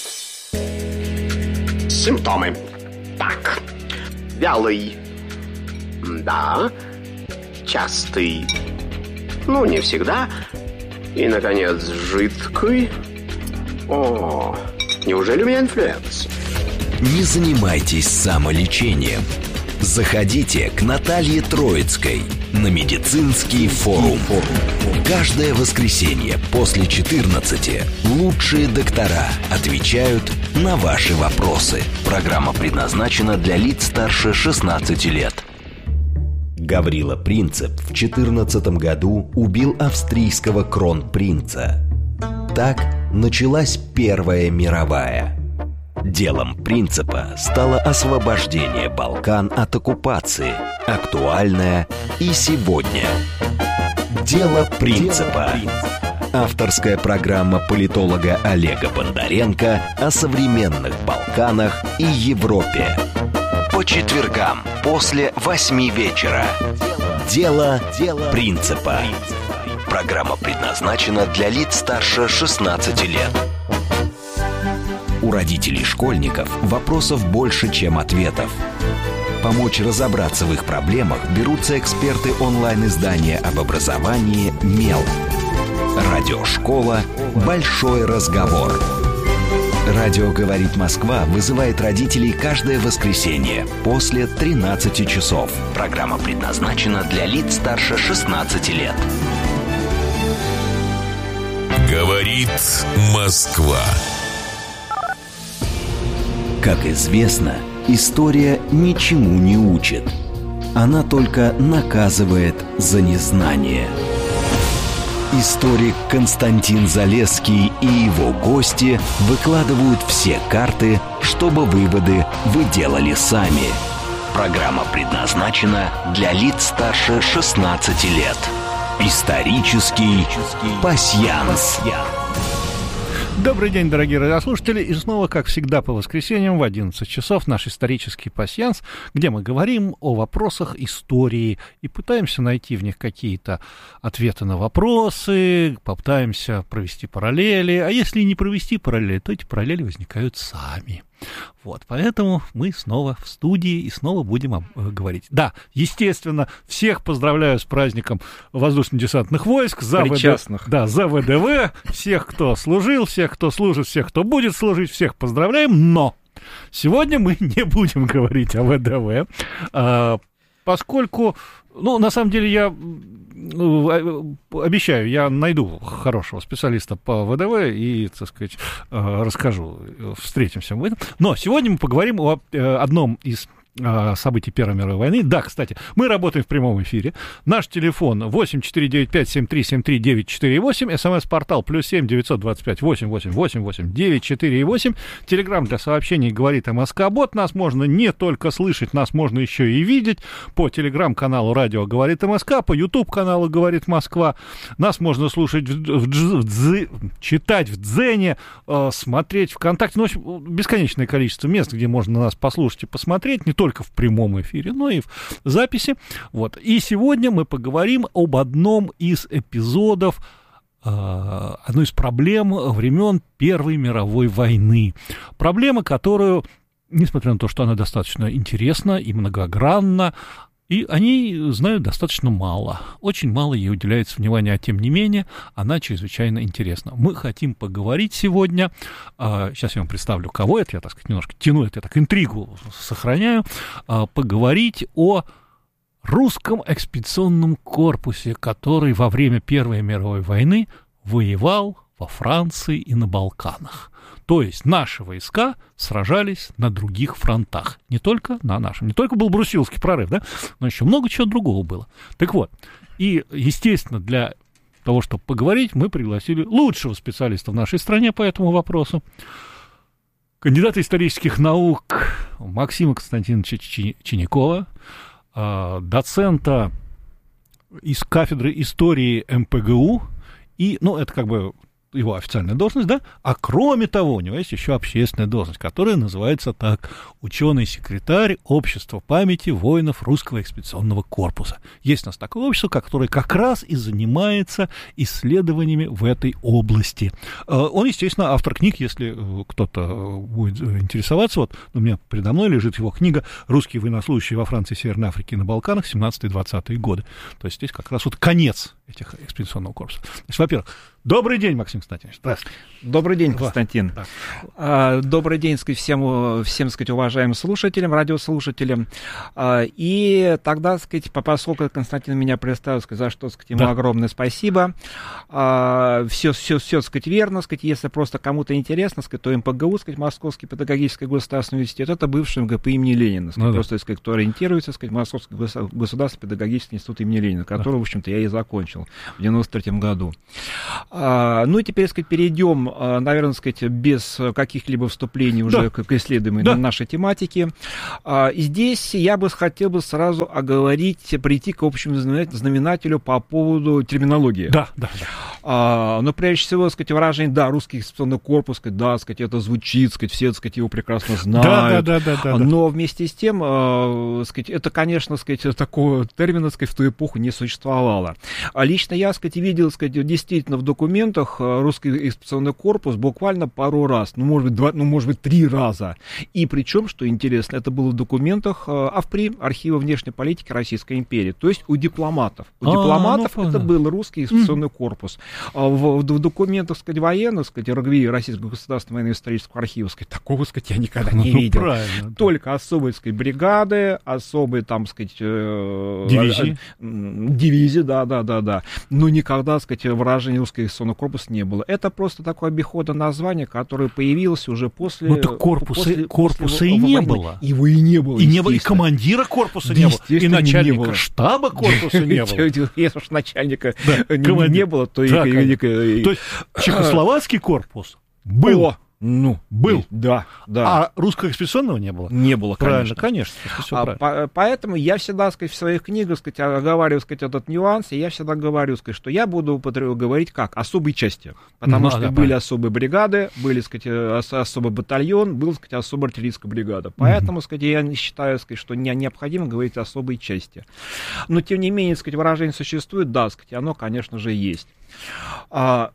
Симптомы. Так, вялый, да, частый, ну, не всегда, и, наконец, жидкий. О, неужели у меня инфлюенс? Не занимайтесь самолечением. Заходите к Наталье Троицкой на медицинский форум. Каждое воскресенье после четырнадцати лучшие доктора отвечают на ваши вопросы. Программа предназначена для лиц старше шестнадцати лет. Гаврила Принцип в четырнадцатом году убил австрийского кронпринца. Так началась Первая мировая. Делом Принципа стало освобождение Балкан от оккупации, актуальное и сегодня. Дело Принципа. Авторская программа политолога Олега Бондаренко о современных Балканах и Европе. По четвергам после восьми вечера. Дело Принципа. Программа предназначена для лиц старше шестнадцати лет. У родителей школьников вопросов больше, чем ответов. Помочь разобраться в их проблемах берутся эксперты онлайн-издания об образовании «Мел». Радиошкола «Большой разговор». Радио «Говорит Москва» вызывает родителей каждое воскресенье после тринадцати часов. Программа предназначена для лиц старше шестнадцати лет. Говорит Москва. Как известно, история ничему не учит. Она только наказывает за незнание. Историк Константин Залесский и его гости выкладывают все карты, чтобы выводы вы делали сами. Программа предназначена для лиц старше шестнадцати лет. Исторический пасьянс. Добрый день, дорогие радиослушатели, и снова, как всегда, по воскресеньям в одиннадцать часов наш исторический пасьянс, где мы говорим о вопросах истории и пытаемся найти в них какие-то ответы на вопросы, попытаемся провести параллели, а если не провести параллели, то эти параллели возникают сами. Вот, поэтому мы снова в студии и снова будем об, э, говорить. Да, естественно, всех поздравляю с праздником воздушно-десантных войск, за Причастных. ВД... да, за ВДВ, всех, кто служил, всех, кто служит, всех, кто будет служить, всех поздравляем, но сегодня мы не будем говорить о ВДВ, а, поскольку, ну, на самом деле, я обещаю, я найду хорошего специалиста по ВДВ и, так сказать, расскажу, встретимся в этом. Но сегодня мы поговорим о одном из событий Первой мировой войны. Да, кстати, мы работаем в прямом эфире. Наш телефон восемь четыре девять пять семь три семь три девять четыре восемь, смс-портал плюс семь девятьсот двадцать пять восемь восемь восемь восемь девять четыре восемь, телеграм для сообщений «Говорит МСК-бот». Нас можно не только слышать, нас можно еще и видеть по телеграм-каналу «Радио Говорит МСК», по ютуб-каналу «Говорит Москва». Нас можно слушать, в, в, в, в, читать в Дзене, э, смотреть ВКонтакте. Ну, в общем, бесконечное количество мест, где можно нас послушать и посмотреть, не только только в прямом эфире, но и в записи. Вот. И сегодня мы поговорим об одном из эпизодов, одной из проблем времен Первой мировой войны. Проблема, которую, несмотря на то, что она достаточно интересна и многогранна, и они знают достаточно мало. Очень мало ей уделяется внимания, а тем не менее, она чрезвычайно интересна. Мы хотим поговорить сегодня, а, сейчас я вам представлю, кого это, я, так сказать, немножко тяну это, я так интригу сохраняю, а, поговорить о русском экспедиционном корпусе, который во время Первой мировой войны воевал во Франции и на Балканах. То есть наши войска сражались на других фронтах, не только на нашем. Не только был Брусиловский прорыв, да, но еще много чего другого было. Так вот, и, естественно, для того, чтобы поговорить, мы пригласили лучшего специалиста в нашей стране по этому вопросу, кандидата исторических наук Максима Константиновича Чинякова, доцента из кафедры истории эм пэ гэ у, и, ну, это как бы его официальная должность, да, а кроме того, у него есть еще общественная должность, которая называется так: ученый-секретарь Общества памяти воинов Русского экспедиционного корпуса. Есть у нас такое общество, которое как раз и занимается исследованиями в этой области. Он, естественно, автор книг, если кто-то будет интересоваться, вот у меня передо мной лежит его книга «Русские военнослужащие во Франции, Северной Африке и на Балканах, семнадцатые-двадцатые годы». То есть здесь как раз вот конец этих экспедиционного корпуса. Значит, во-первых, добрый день, Максим Константинович. Здравствуйте. Добрый день, Константин. Да. А, добрый день, сказать, всем, всем, сказать, уважаемым слушателям, радиослушателям. А, и тогда, сказать, поскольку Константин меня представил, сказать, за что, сказать, ему да. огромное спасибо. А, все, все, все, сказать, верно, сказать, если просто кому-то интересно, сказать, то эм пэ гэ у, сказать, Московский педагогический государственный университет, это бывший эм гэ пэ имени Ленина, сказать, ну, просто, да. сказать, кто ориентируется, сказать, Московский государственный педагогический институт имени Ленина, который, да. в общем-то, я и закончил в девяносто третьем году. А, ну и теперь, сказать, перейдем, наверное, сказать, без каких-либо вступлений уже да. к, к исследованию да. нашей тематики. А, и здесь я бы хотел бы сразу оговорить, прийти к общему знаменателю по поводу терминологии. Да, да, да. А, но прежде всего, сказать, выражение, да, русский экспедиционный корпус, сказать, да, сказать, это звучит, сказать, все, сказать, его прекрасно знают. Да, да, да, да, да, но вместе с тем, а, сказать, это, конечно, сказать, такого термина, сказать, в ту эпоху не существовало. А лично я, сказать, видел, сказать, действительно в документах русский экспедиционный корпус буквально пару раз, ну, может быть, два, ну, может быть, три раза. И причем, что интересно, это было в документах АВПРИ, Архива внешней политики Российской империи, то есть у дипломатов. У а, дипломатов ну, это был русский экспедиционный mm. корпус. В, в, в документах, сказать, военных, сказать, РГВИ, Российского государственного военно-исторического архива, сказать, такого, сказать, я никогда не ну, видел. Правильно, только да. особые, сказать, бригады, особые, там, сказать, э, дивизии. Э, дивизии, да, да, да, да. Но никогда, сказать, выражения русский экспедиционный корпус не было. Это просто такое обиходное название, которое появилось уже после... Ну, так корпуса, после, корпуса после, и не было. Его и не было, и не было, и командира корпуса не было, и начальника штаба корпуса не было. Если уж начальника не было, то и... То есть чехословацкий корпус был. Ну, был. Да, да. А русского экспедиционного не было? Не было, правильно, конечно. конечно. А, по, поэтому я всегда, сказать, в своих книгах, сказать, оговариваю, сказать, этот нюанс, и я всегда говорю, сказать, что я буду говорить как особые части, потому ну, что да, были правильно. Особые бригады, были, сказать, особый батальон, был, сказать, особая артиллерийская бригада. Поэтому, mm-hmm. сказать, я не считаю, сказать, что не, необходимо говорить особые части. Но, тем не менее, сказать, выражение существует, да, сказать, оно, конечно же, есть. А,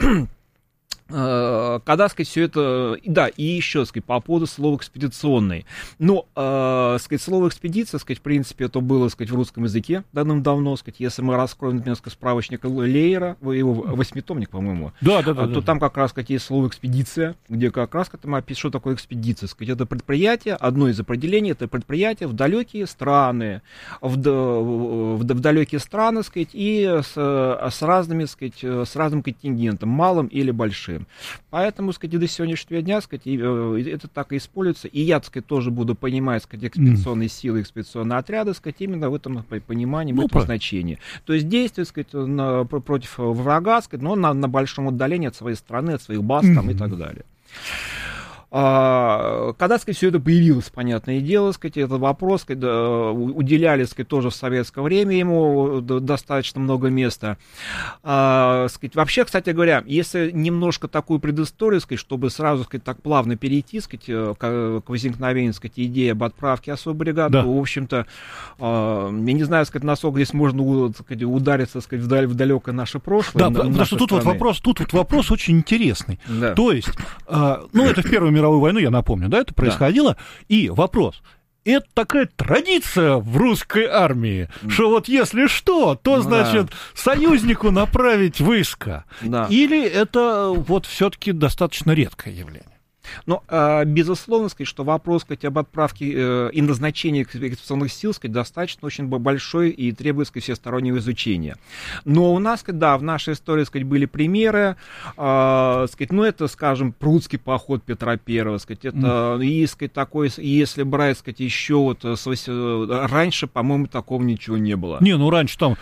когда, сказать, все это... Да, и еще, сказать, по поводу слова «экспедиционный». Ну, э, сказать, слово «экспедиция», сказать, в принципе, это было, сказать, в русском языке давным-давно, сказать, если мы раскроем, например, справочник Лейера, его восьмитомник, по-моему, да, да, да, то да. там как раз, сказать, есть слово «экспедиция», где как раз там описано, что такое экспедиция. Сказать, это предприятие, одно из определений, это предприятие в далекие страны, в, в, в, в далекие страны, сказать, и с, с разными, сказать, с разным контингентом, малым или большим. Поэтому, сказать, до сегодняшнего дня, сказать, это так и используется. И я, так сказать, тоже буду понимать, сказать, экспедиционные mm. силы, экспедиционные отряды, сказать, именно в этом понимании, в ну, этом значении. То есть действие, сказать, на, против врага, сказать, но на, на большом отдалении от своей страны, от своих баз mm. там, и так далее. А, когда, сказать, все это появилось, понятное дело, сказать, этот вопрос, сказать, уделяли, сказать, тоже в советское время ему достаточно много места. А, сказать, вообще, кстати говоря, если немножко такую предысторию, сказать, чтобы сразу, сказать, так плавно перейти, сказать, к, к возникновению, сказать, идеи об отправке особой бригады, да. то, в общем-то, а, я не знаю, сказать, насколько здесь можно, сказать, удариться, сказать, вдаль, в далекое наше прошлое. Да, на, потому что тут вот, вопрос, тут вот вопрос очень интересный. Да. То есть, а, ну, это в Первую мировую войну, я напомню, да, это происходило. Да. И вопрос. Это такая традиция в русской армии, что вот если что, то, значит, да. союзнику направить войска. Да. Или это вот все-таки достаточно редкое явление? Ну, безусловно, сказать, что вопрос, сказать, об отправке и назначении экспедиционных сил, сказать, достаточно очень большой и требует, сказать, всестороннего изучения. Но у нас, сказать, да, в нашей истории, сказать, были примеры, э, сказать, ну, это, скажем, Прудский поход Петра Первого, сказать, это, mm. и, сказать, такой, если брать, сказать, еще вот с, раньше, по-моему, такого ничего не было. Не, ну, раньше там,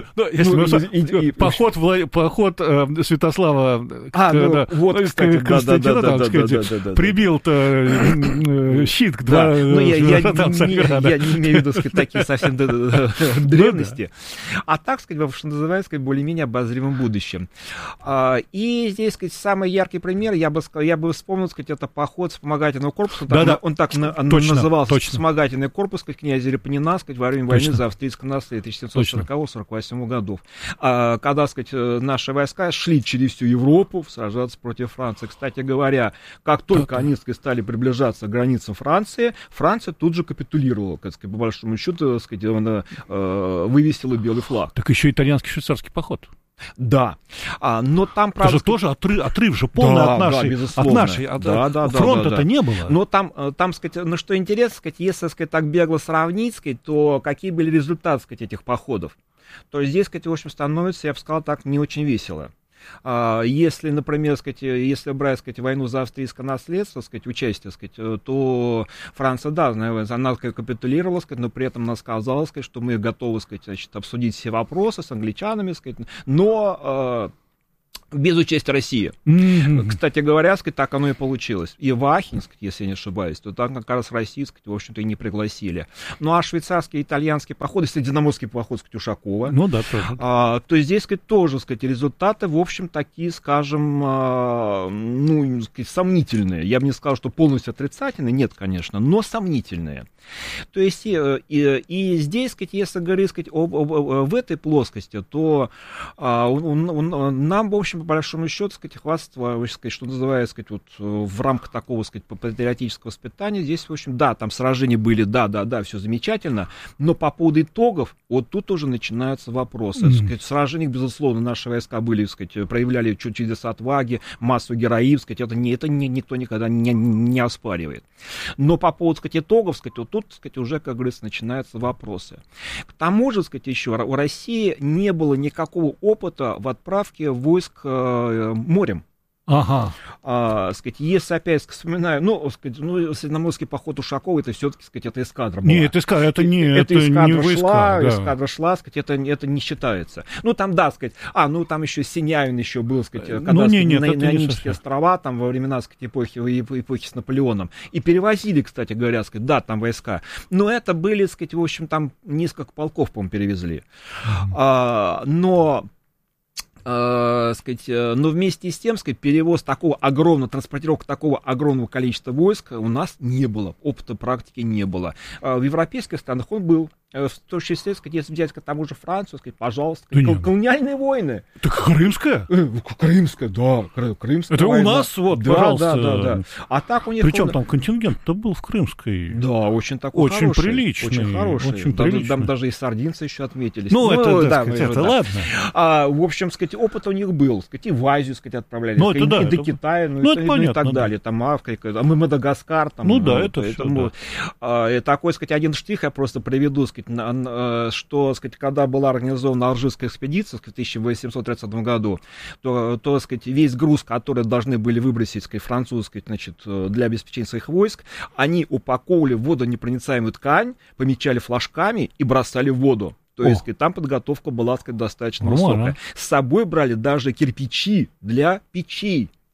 поход Святослава, вот, кстати, да-да-да, прибил-то щит к два... Ну, я не имею в виду, сказать, такие совсем древности. А так, сказать, что называется, более-менее обозримом будущем. И здесь, сказать, самый яркий пример, я бы я бы вспомнил, сказать, это поход вспомогательного корпуса. Он так назывался, вспомогательный корпус, сказать, князя Репнина, сказать, во время войны за австрийское наследие тысяча семьсот сорокового — сорок восьмого годов. Когда, сказать, наши войска шли через всю Европу сражаться против Франции. Кстати говоря, как только они, так сказать, стали приближаться к границам Франции, Франция тут же капитулировала, так сказать, по большому счету, так сказать, она э, вывесила белый флаг. Так еще итальянский швейцарский поход. Да, а, но там, правда... Это же тоже отрыв, отрыв же полный да, от нашей, да, от нашей от, да, да, фронта-то да, да, да. не было. Но там, там, сказать, ну что интересно, сказать, если, сказать, так бегло сравнить, сказать, то какие были результаты, сказать, этих походов? То есть здесь, сказать, в общем, становится, я бы сказал так, не очень весело. Если, например, сказать, если брать, сказать, войну за австрийское наследство, сказать, участие, сказать, то Франция, да, она капитулировала, сказать, но при этом она сказала, сказать, что мы готовы, сказать, значит, обсудить все вопросы с англичанами, сказать, но без участия России. Mm-hmm. Кстати говоря, сказать, так оно и получилось. И в Ахен, сказать, если я не ошибаюсь, то там как раз Россию, сказать, в общем-то, и не пригласили. Ну, а швейцарский и итальянский поход, и средиземноморский поход, сказать, Ушакова, ну, да, тоже. А, то здесь, сказать, тоже, сказать, результаты, в общем, такие, скажем, а, ну, сказать, сомнительные. Я бы не сказал, что полностью отрицательные, нет, конечно, но сомнительные. То есть, и, и, и здесь, сказать, если говорить, сказать, об, об, об, в этой плоскости, то а, он, он, он, нам, в общем, по большому счету, сказать, хвастство, сказать, что называется, сказать, вот в рамках такого, сказать, патриотического воспитания, здесь, в общем, да, там сражения были, да, да, да, все замечательно, но по поводу итогов, вот тут уже начинаются вопросы. Mm-hmm. Сказать, в сражениях, безусловно, наши войска были, сказать, проявляли чудеса отваги, массу героизм, сказать, это, не, это не, никто никогда не, не оспаривает. Но по поводу, сказать, итогов, сказать, вот тут, сказать, уже, как говорится, начинаются вопросы. К тому же, сказать, еще у России не было никакого опыта в отправке войск морем. Ага. А, сказать, если опять вспоминаю, ну, сказать, ну, средиземноморский поход Ушакова, это все-таки, сказать, это эскадра была. Нет, эскадра, это не, это, это эскадра не войска, шла, да. эскадра шла, сказать, это, это не считается. Ну, там, да, сказать, а, ну, там еще Синявин еще был, сказать, когда, ну, не, сказать, нет, на Ионические острова, там, во времена, сказать, эпохи, эпохи с Наполеоном, и перевозили, кстати говоря, сказать, да, там войска, но это были, сказать, в общем, там несколько полков, по-моему, перевезли. Mm-hmm. А, но... Uh, сказать, но вместе с тем, сказать, перевоз такого огромного, транспортировка такого огромного количества войск у нас не было, опыта практики не было. Uh, в европейских странах он был. В том числе, сказать, если взять к тому же Францию, сказать, пожалуйста, да кол- колониальные войны. Так Крымская? Крымская, да, Крымская это война. У нас, вот, да, пожалуйста. Да, да, да. А так у них... Причем он... там контингент-то был в Крымской. Да, очень такой очень хороший. Приличный, очень хороший. Очень да, приличный. Там даже и сардинцы еще отметились. Ну, ну это, да, сказать, да, это да. ладно. А, в общем, сказать, опыт у них был. Сказать, и в Азию, сказать, отправлялись. Ну, это и, да, и это... до Китая, ну, ну, и, это ну, понятно, и так да. далее. Там Африка, там, и Мадагаскар. Там, ну, ну, да, это поэтому, все, да. А, такой, сказать, один штрих я просто приведу, сказать, на, на, что, сказать, когда была организована Алжирская экспедиция в тысяча восемьсот тридцатом году, то, то, сказать, весь груз, который должны были выбросить, сказать, французский, значит, для обеспечения своих войск, они упаковывали в водонепроницаемую ткань, помечали флажками и бросали в воду. То есть, сказать, там подготовка была, сказать, достаточно Нормально. высокая. С собой брали даже кирпичи для печей.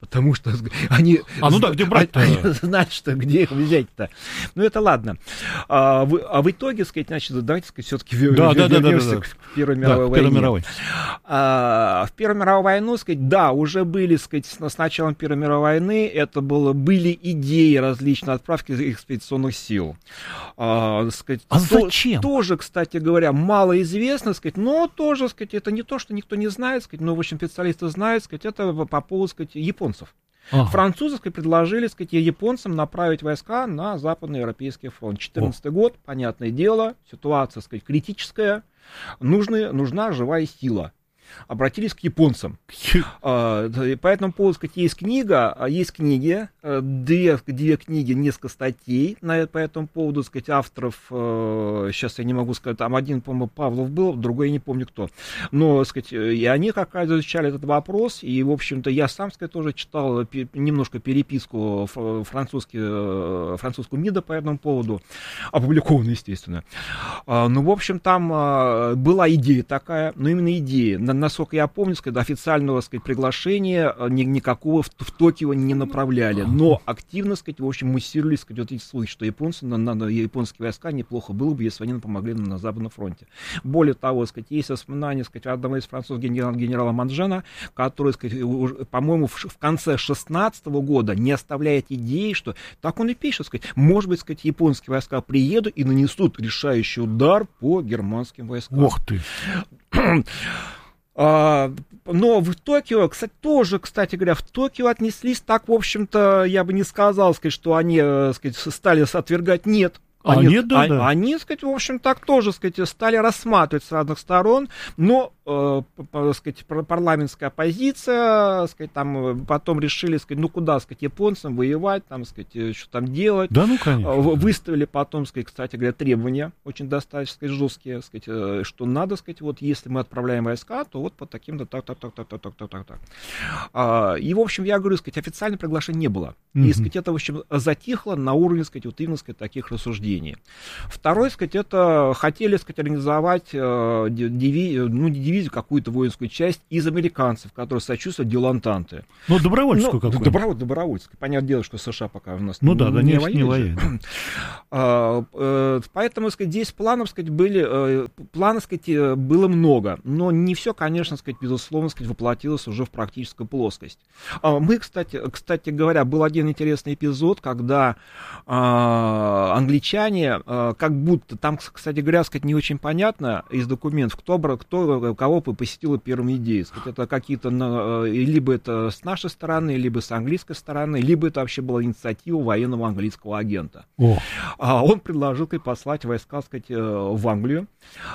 Потому что они, а, ну да, где брать-то? Они знают, что где их взять-то. Ну, это ладно. А в, а в итоге, сказать, значит, давайте, сказать, все-таки да, вернемся да, да, да, да. к Первой мировой да, войне. Первой мировой. А, в Первую мировую войну, сказать, да, уже были, сказать, с началом Первой мировой войны, это было, были идеи различной отправки экспедиционных сил. А, сказать, а то, зачем? Тоже, кстати говоря, мало известно, сказать, но тоже, сказать, это не то, что никто не знает, сказать, но, в общем, специалисты знают, сказать, это по поводу, сказать, японцев. Ага. Французы, сказать, предложили, сказать, японцам направить войска на Западноевропейский фронт. четырнадцатый год, понятное дело, ситуация, сказать, критическая, нужны, нужна живая сила. Обратились к японцам. а, по этому поводу, сказать, есть книга, есть книги, две, две книги, несколько статей на, по этому поводу, сказать, авторов, э, сейчас я не могу сказать, там один, по-моему, Павлов был, другой я не помню кто, но, сказать, и они как раз изучали этот вопрос, и, в общем-то, я сам, сказать, тоже читал пи- немножко переписку французский, французскую МИДа по этому поводу, опубликованную, естественно. А, ну, в общем, там а, была идея такая, но именно идея. Насколько я помню, сказать, официального, сказать, приглашения ни, никакого в, в Токио не направляли, но активно, сказать, в общем, муссировали, сказать, вот эти слухи, что японцы, на, на, японские войска неплохо было бы, если они нам помогли на, на Западном фронте. Более того, сказать, есть воспоминания, сказать, одного из французских генерала, генерала Манжена, который, сказать, по-моему, в, в конце шестнадцатого года не оставляет идеи, что, так он и пишет, сказать, может быть, сказать, японские войска приедут и нанесут решающий удар по германским войскам. Ох ты! А, но в Токио, кстати, тоже, кстати говоря, в Токио отнеслись так, в общем-то, я бы не сказал, сказать, что они, сказать, стали отвергать, нет. А Они, нет, да, а, да. они, сказать, в общем, так тоже, сказать, стали рассматривать с разных сторон, но, э, сказать, парламентская оппозиция, сказать, там потом решили, сказать, ну куда, сказать, японцам воевать, там, сказать, что там делать. Да, ну, конечно. Выставили потом, сказать, кстати говоря, требования очень достаточно, сказать, жесткие, сказать, что надо, сказать, вот если мы отправляем войска, то вот по таким-то так, так, так, так, так, так, так, так. А, и, в общем, я говорю, сказать, официального приглашения не было. Mm-hmm. И, сказать, это, в общем, затихло на уровне, сказать, вот именно, сказать, таких рассуждений. Второе, сказать, это хотели, сказать, организовать э, диви, ну, не дивизию, какую-то воинскую часть из американцев, которые сочувствуют делу Антанты. Ну, добровольческую ну, какую-то. Добровольческую, добровольческую. Понятное дело, что США пока у нас ну, не, да, да, не, не воюет. Не воюет. а, э, поэтому, сказать, здесь планов, сказать, были, э, планов, сказать, было много, но не все, конечно, сказать, безусловно, сказать, воплотилось уже в практическую плоскость. А, мы, кстати, кстати говоря, был один интересный эпизод, когда э, англичане как будто, там, кстати говоря, сказать, не очень понятно из документов, кто, кто кого посетила первыми идеи. Сказать, это какие-то, либо это с нашей стороны, либо с английской стороны, либо это вообще была инициатива военного английского агента. О. Он предложил, сказать, послать войска, сказать, в Англию.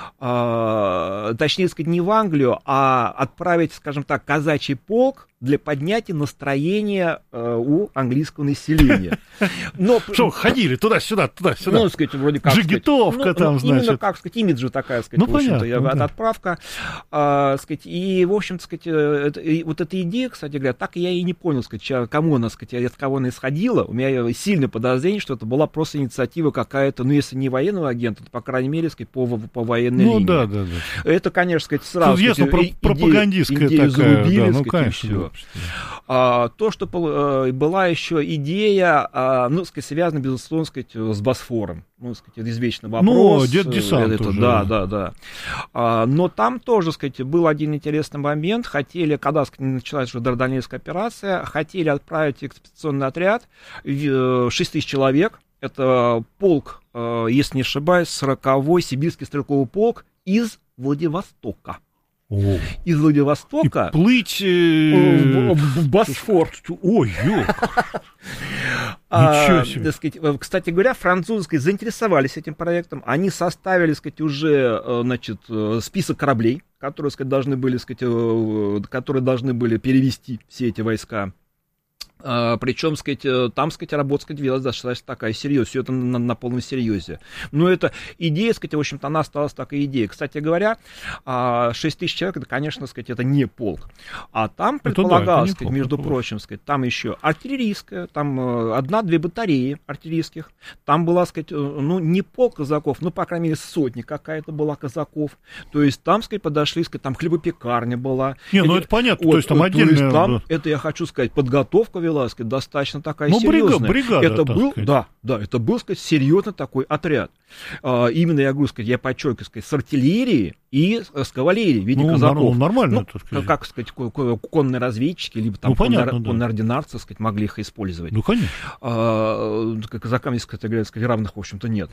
Точнее, сказать, не в Англию, а отправить, скажем так, казачий полк для поднятия настроения э, у английского населения. Но, что, ходили туда-сюда, туда-сюда? Ну, сказать, вроде как... Жигитовка сказать, там, ну, значит. Именно, как сказать, имиджа такая, сказать, ну, в общем-то, понятно, я, да. отправка. А, сказать, и, в общем-то, сказать, это, и вот эта идея, кстати говоря, так я и не понял, сказать, кому она, сказать, от кого она исходила. У меня сильное подозрение, что это была просто инициатива какая-то, ну, если не военного агента, то, по крайней мере, сказать, по, по военной ну, линии. да, да, да. Это, конечно, сказать, сразу... Тут ясно, сказать, про- пропагандистская идею, такая, зарубили, да, ну, сказать, конечно, и все. да. А, то, что а, была еще идея, а, ну, сказать, связана, безусловно, сказать, с Босфором. Ну, сказать, извечный вопрос. Ну, десант это, уже. Да, да, да. А, но там тоже, сказать, был один интересный момент. Хотели, когда, сказать, началась уже Дарданельская операция, хотели отправить экспедиционный отряд, шесть тысяч человек. Это полк, если не ошибаюсь, сороковой сибирский стрелковый полк из Владивостока. О. Из Владивостока и плыть э... в, в Босфор. Ой, ё. А, так сказать, кстати говоря, французы, сказать, заинтересовались этим проектом. Они составили, сказать, уже, значит, список кораблей, которые, сказать, должны были, сказать, которые должны были перевести все эти войска. Uh, причем, сказать, там, сказать, работа, сказать, велась достаточно такая серьезная, все это на, на полном серьезе. Но эта идея, сказать, в общем-то, она осталась такая идея. Кстати говоря, шесть тысяч человек, это, конечно, сказать, это не полк. А там предполагалось, да, сказать, полк, между прочим, сказать, там еще артиллерийская, там одна-две батареи артиллерийских, там была, сказать, ну, не полк казаков, ну, по крайней мере, сотня какая-то была казаков. То есть там, сказать, подошли, сказать, там хлебопекарня была. Не, ну, это, это понятно, вот, то есть там отдельная... То есть там, это, я хочу сказать, подготовка сказать, достаточно такая ну, серьезная. Бригада, это был, сказать. да, да, это был, сказать, серьезный такой отряд. А, именно, я говорю, сказать, я подчеркиваю, сказать, с артиллерией и с кавалерией в виде ну, казаков. Нормально, ну, сказать. Как, сказать, конные разведчики, либо там ну, понятно, конные, да. конные ординарцы, сказать, могли их использовать. Ну, конечно. А, казакам, если сказать, сказать, равных, в общем-то, нет.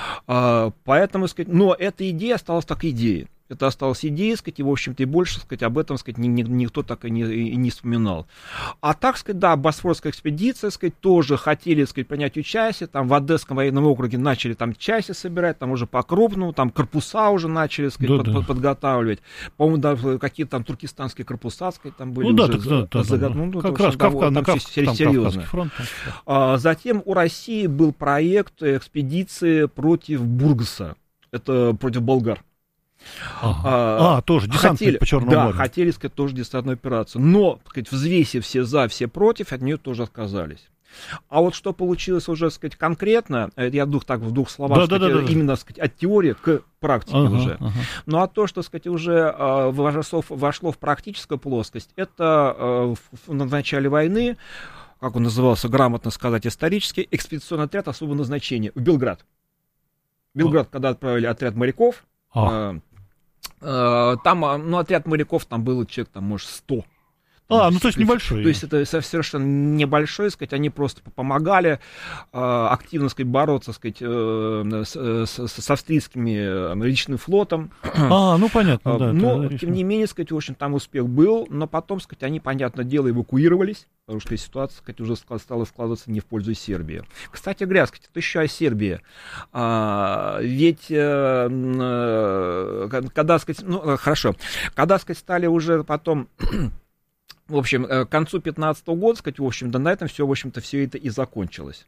А, поэтому, сказать, но эта идея осталась так идеей. Это осталась идея, сказать, и, в общем-то, и больше, сказать, об этом, сказать, ни, ни, никто так и не, и не вспоминал. А так, сказать, да, Босфорская экспедиция, сказать, тоже хотели, сказать, принять участие, там в Одесском военном округе начали там части собирать, там уже по-крупному, там корпуса уже начали, сказать, да, под, да. подготавливать. По-моему, да, какие-то там туркестанские корпуса, сказать, там были ну, уже да, за, да, загад... да, ну, как там, раз Кавказ, там, на там Кав... серьезно. Фронт, там. А, затем у России был проект экспедиции против Бургаса, это против болгар. Ага. А, а, тоже десантная хотели, по Черному да, морю. хотели, сказать, тоже десантную операцию. Но, сказать, взвесив все за, все против, от нее тоже отказались. А вот что получилось уже, сказать, конкретно, я дух так в двух словах, да, сказать, да, да, да. именно, сказать, от теории к практике ага, уже. Ага. Ну, а то, что, сказать, уже э, вошло, вошло в практическую плоскость, это э, в, в начале войны, как он назывался, грамотно сказать исторически, экспедиционный отряд особого назначения в Белград. В Белград, а. когда отправили отряд моряков, а. э, э, там, ну, отряд моряков, там было человек, там, может, сто. А, ну то есть небольшой. То есть это совершенно небольшой, сказать, они просто помогали э, активно, сказать, бороться, сказать, э, с, с, с австрийским личным флотом. А, ну понятно, да. Но, тем не менее, сказать, в общем, там успех был, но потом, сказать, они, понятное дело, эвакуировались, потому что ситуация, сказать, уже стала складываться не в пользу Сербии. Кстати говоря, сказать, это еще о Сербии. А, ведь, э, э, когда, сказать, ну, хорошо, когда, сказать, стали уже потом... В общем, к концу пятнадцатого года, сказать, в общем-то, на этом все, в общем-то, все это и закончилось.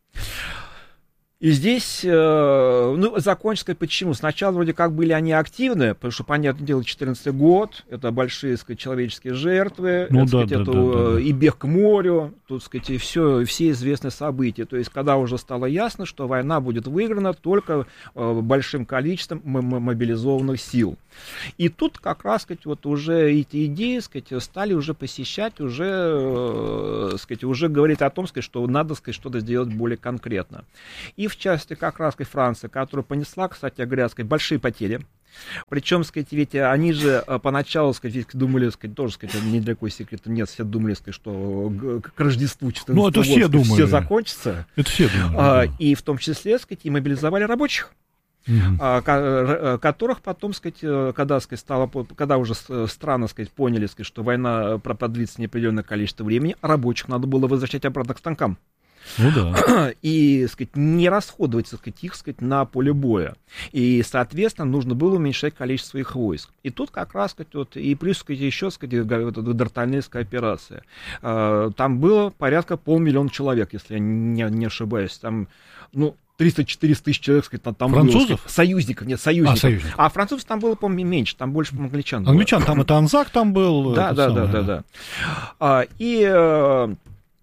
И здесь, ну, закончилось, почему? Сначала вроде как были они активны, потому что, понятное дело, четырнадцатый год, это большие, сказать, человеческие жертвы, ну, это, да, сказать, да, это да, да. и бег к морю, тут, сказать, и все, все известные события. То есть, когда уже стало ясно, что война будет выиграна только большим количеством мобилизованных сил. И тут как раз, сказать, вот уже эти идеи, сказать, стали уже посещать, уже, сказать, уже говорить о том, сказать, что надо, сказать, что-то сделать более конкретно. И в частности, как раз, сказать, Франция, которая понесла, кстати говоря, сказать, большие потери. Причем, сказать, ведь они же поначалу, сказать, думали, сказать, тоже, сказать, ни для какой секрета нет, все думали, сказать, что к Рождеству четырнадцатого ну, это все года все закончится. Это все думали. А, да. И в том числе, сказать, и мобилизовали рабочих. Uh-huh. Которых потом, сказать, когда, сказать, стало, когда уже страны, сказать, поняли, сказать, что война продлится неопределенное количество времени, рабочих надо было возвращать обратно к станкам. Ну да. И, сказать, не расходовать, сказать, их, сказать, на поле боя. И, соответственно, нужно было уменьшать количество их войск. И тут как раз, сказать, вот, и плюс, сказать, еще, сказать, Д'Артаньянская операция. Там было порядка полмиллиона человек, если я не, не ошибаюсь. Там, ну, триста-четыреста тысяч человек, сказать, там, там французов? Было, сказать, союзников, нет, союзников. А, союзников. А французов там было, по-моему, меньше, там больше, по-моему, англичан было. Англичан, там это Анзак там был. Да, да, да, да, да, да. И...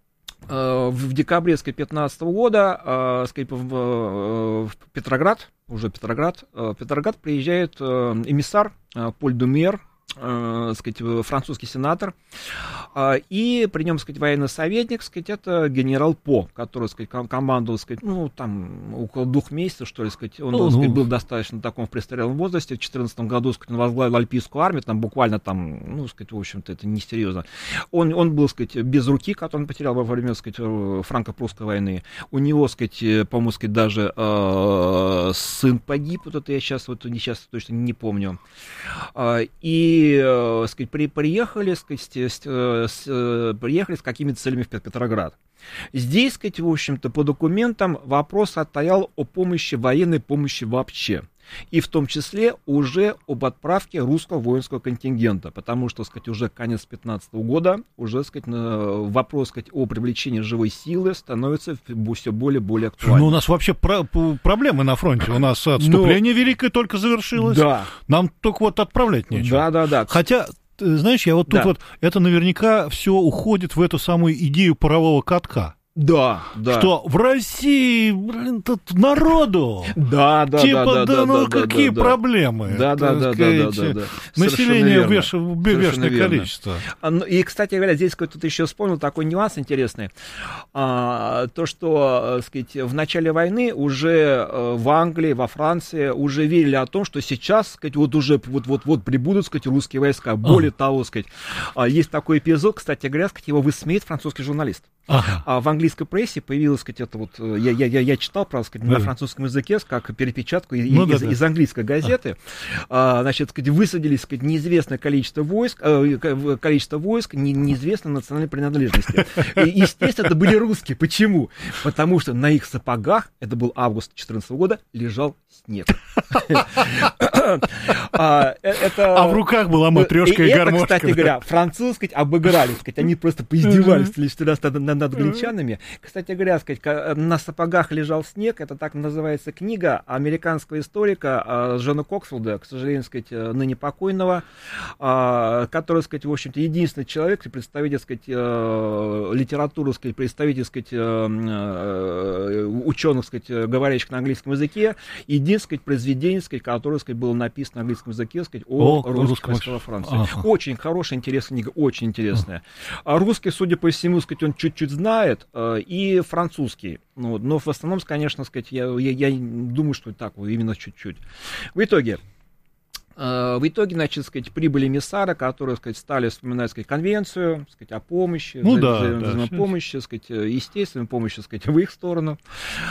В декабре, сказать, пятнадцатого года, сказать, в Петроград, уже Петроград, в Петроград приезжает эмиссар Поль Думер, сказать, французский сенатор, и при нем, сказать, военный советник, сказать, это генерал По, который, сказать, командовал, сказать, ну, там, около двух месяцев, что ли, сказать, он, он сказать, был достаточно в таком престарелом возрасте, в четырнадцатом году, сказать, он возглавил Альпийскую армию, там, буквально, там, ну, сказать, в общем-то, это несерьезно. Он, он был, сказать, без руки, которую он потерял во время, сказать, франко-прусской войны. У него, сказать, по-моему, сказать, даже э, сын погиб, вот это я сейчас, вот, сейчас точно не помню. И И, сказать, при, приехали, сказать, с, с, приехали с какими-то целями в Петроград. Здесь, сказать, в общем-то, по документам вопрос стоял о помощи, военной помощи вообще. и в том числе уже об отправке русского воинского контингента, потому что, так сказать, уже конец две тысячи пятнадцатого года, уже, так сказать, вопрос, так сказать, о привлечении живой силы становится все более и более актуальным. Ну, у нас вообще про- проблемы на фронте, у нас отступление Но... великое только завершилось, да. Нам только вот отправлять нечего. Да, да, да. Хотя... Знаешь, я вот тут да. вот, это наверняка все уходит в эту самую идею парового катка. Да, да. Что в России, блин, тут народу. Да, да, типа, да, да, да, ну да, какие да, проблемы? Да, да, да, да, да, да. Население бешеное количество. И, кстати говоря, здесь тут еще вспомнил такой нюанс интересный. А, то, что, сказать, в начале войны уже в Англии, во Франции уже верили о том, что сейчас, сказать, вот уже вот-вот-вот прибудут, сказать, русские войска. Более а. того, сказать, есть такой эпизод, кстати говоря, сказать, его высмеет французский журналист. Ага. А в английской прессе появилось, сказать, это вот, я, я, я читал, правда, сказать, да. на французском языке, как перепечатку из, ну, из, да, из английской газеты. А. А, значит, сказать, высадились, сказать, неизвестное количество войск, э, количество войск не, неизвестной национальной принадлежности. И, естественно, это были русские. Почему? Потому что на их сапогах, это был август две тысячи четырнадцатого года, лежал снег. А в руках была матрешка и гармошка. Это, кстати говоря, французы обыграли, они просто поиздевались над англичанами. Кстати говоря, сказать, на сапогах лежал снег, это так называется книга американского историка Джона Коксфилда, к сожалению, сказать, ныне покойного, который, сказать, в общем-то, единственный человек, представитель, сказать, литературы, сказать, представитель, сказать, ученых, сказать, говорящих на английском языке, единственное, сказать, произведение, сказать, которое, сказать, было написано на английском языке, сказать, о, о русском войске во Франции. Ага. Очень хорошая, интересная книга, очень интересная. А русский, судя по всему, сказать, он чуть-чуть знает, и французский. Ну, но в основном, конечно, сказать, я, я, я думаю, что так, именно чуть-чуть. В итоге, в итоге, значит, сказать, прибыли эмиссары, которые, сказать, стали вспоминать, сказать, конвенцию, сказать, о помощи, ну, за, да, за, да, за помощи, сказать, естественной помощи, сказать, в их сторону.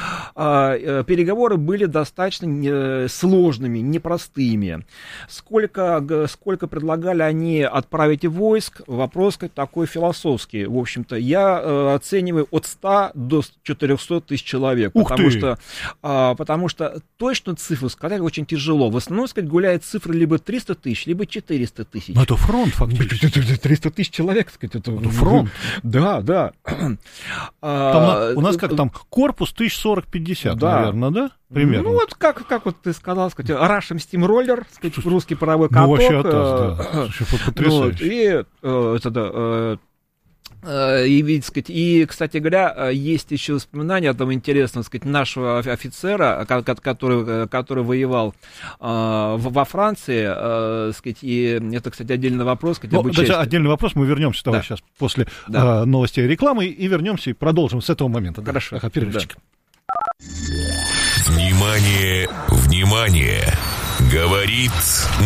А, переговоры были достаточно сложными, непростыми. Сколько, сколько предлагали они отправить войск, вопрос, сказать, такой философский. В общем-то, я оцениваю от ста до четырехсот тысяч человек. Ух потому ты! Что, а, потому что точную цифру сказать очень тяжело. В основном, сказать, гуляет цифра либо триста тысяч, либо четыреста тысяч. Но это фронт, фактически. триста тысяч человек, сказать, это, это фронт. Да, да. Там, а, у нас как там, корпус тысяч сорок-пятьдесят, да. наверное, да? Примерно. Ну, вот как, как вот ты сказал, сказать, Russian Steamroller, сказать, русский паровой каток. Ну, вообще, атас, да. Потрясающе. Вот, и это, да, И, ведь, сказать, и, кстати говоря, есть еще воспоминания там интересного, сказать, нашего офицера, который, который воевал э, во Франции, э, сказать, и это, кстати, отдельный вопрос. Сказать, ну, это отдельный вопрос, мы вернемся да. сейчас после да. э, новостей и рекламы и вернемся и продолжим с этого момента. Хорошо. Да, перерывчик. Да. Внимание, внимание, говорит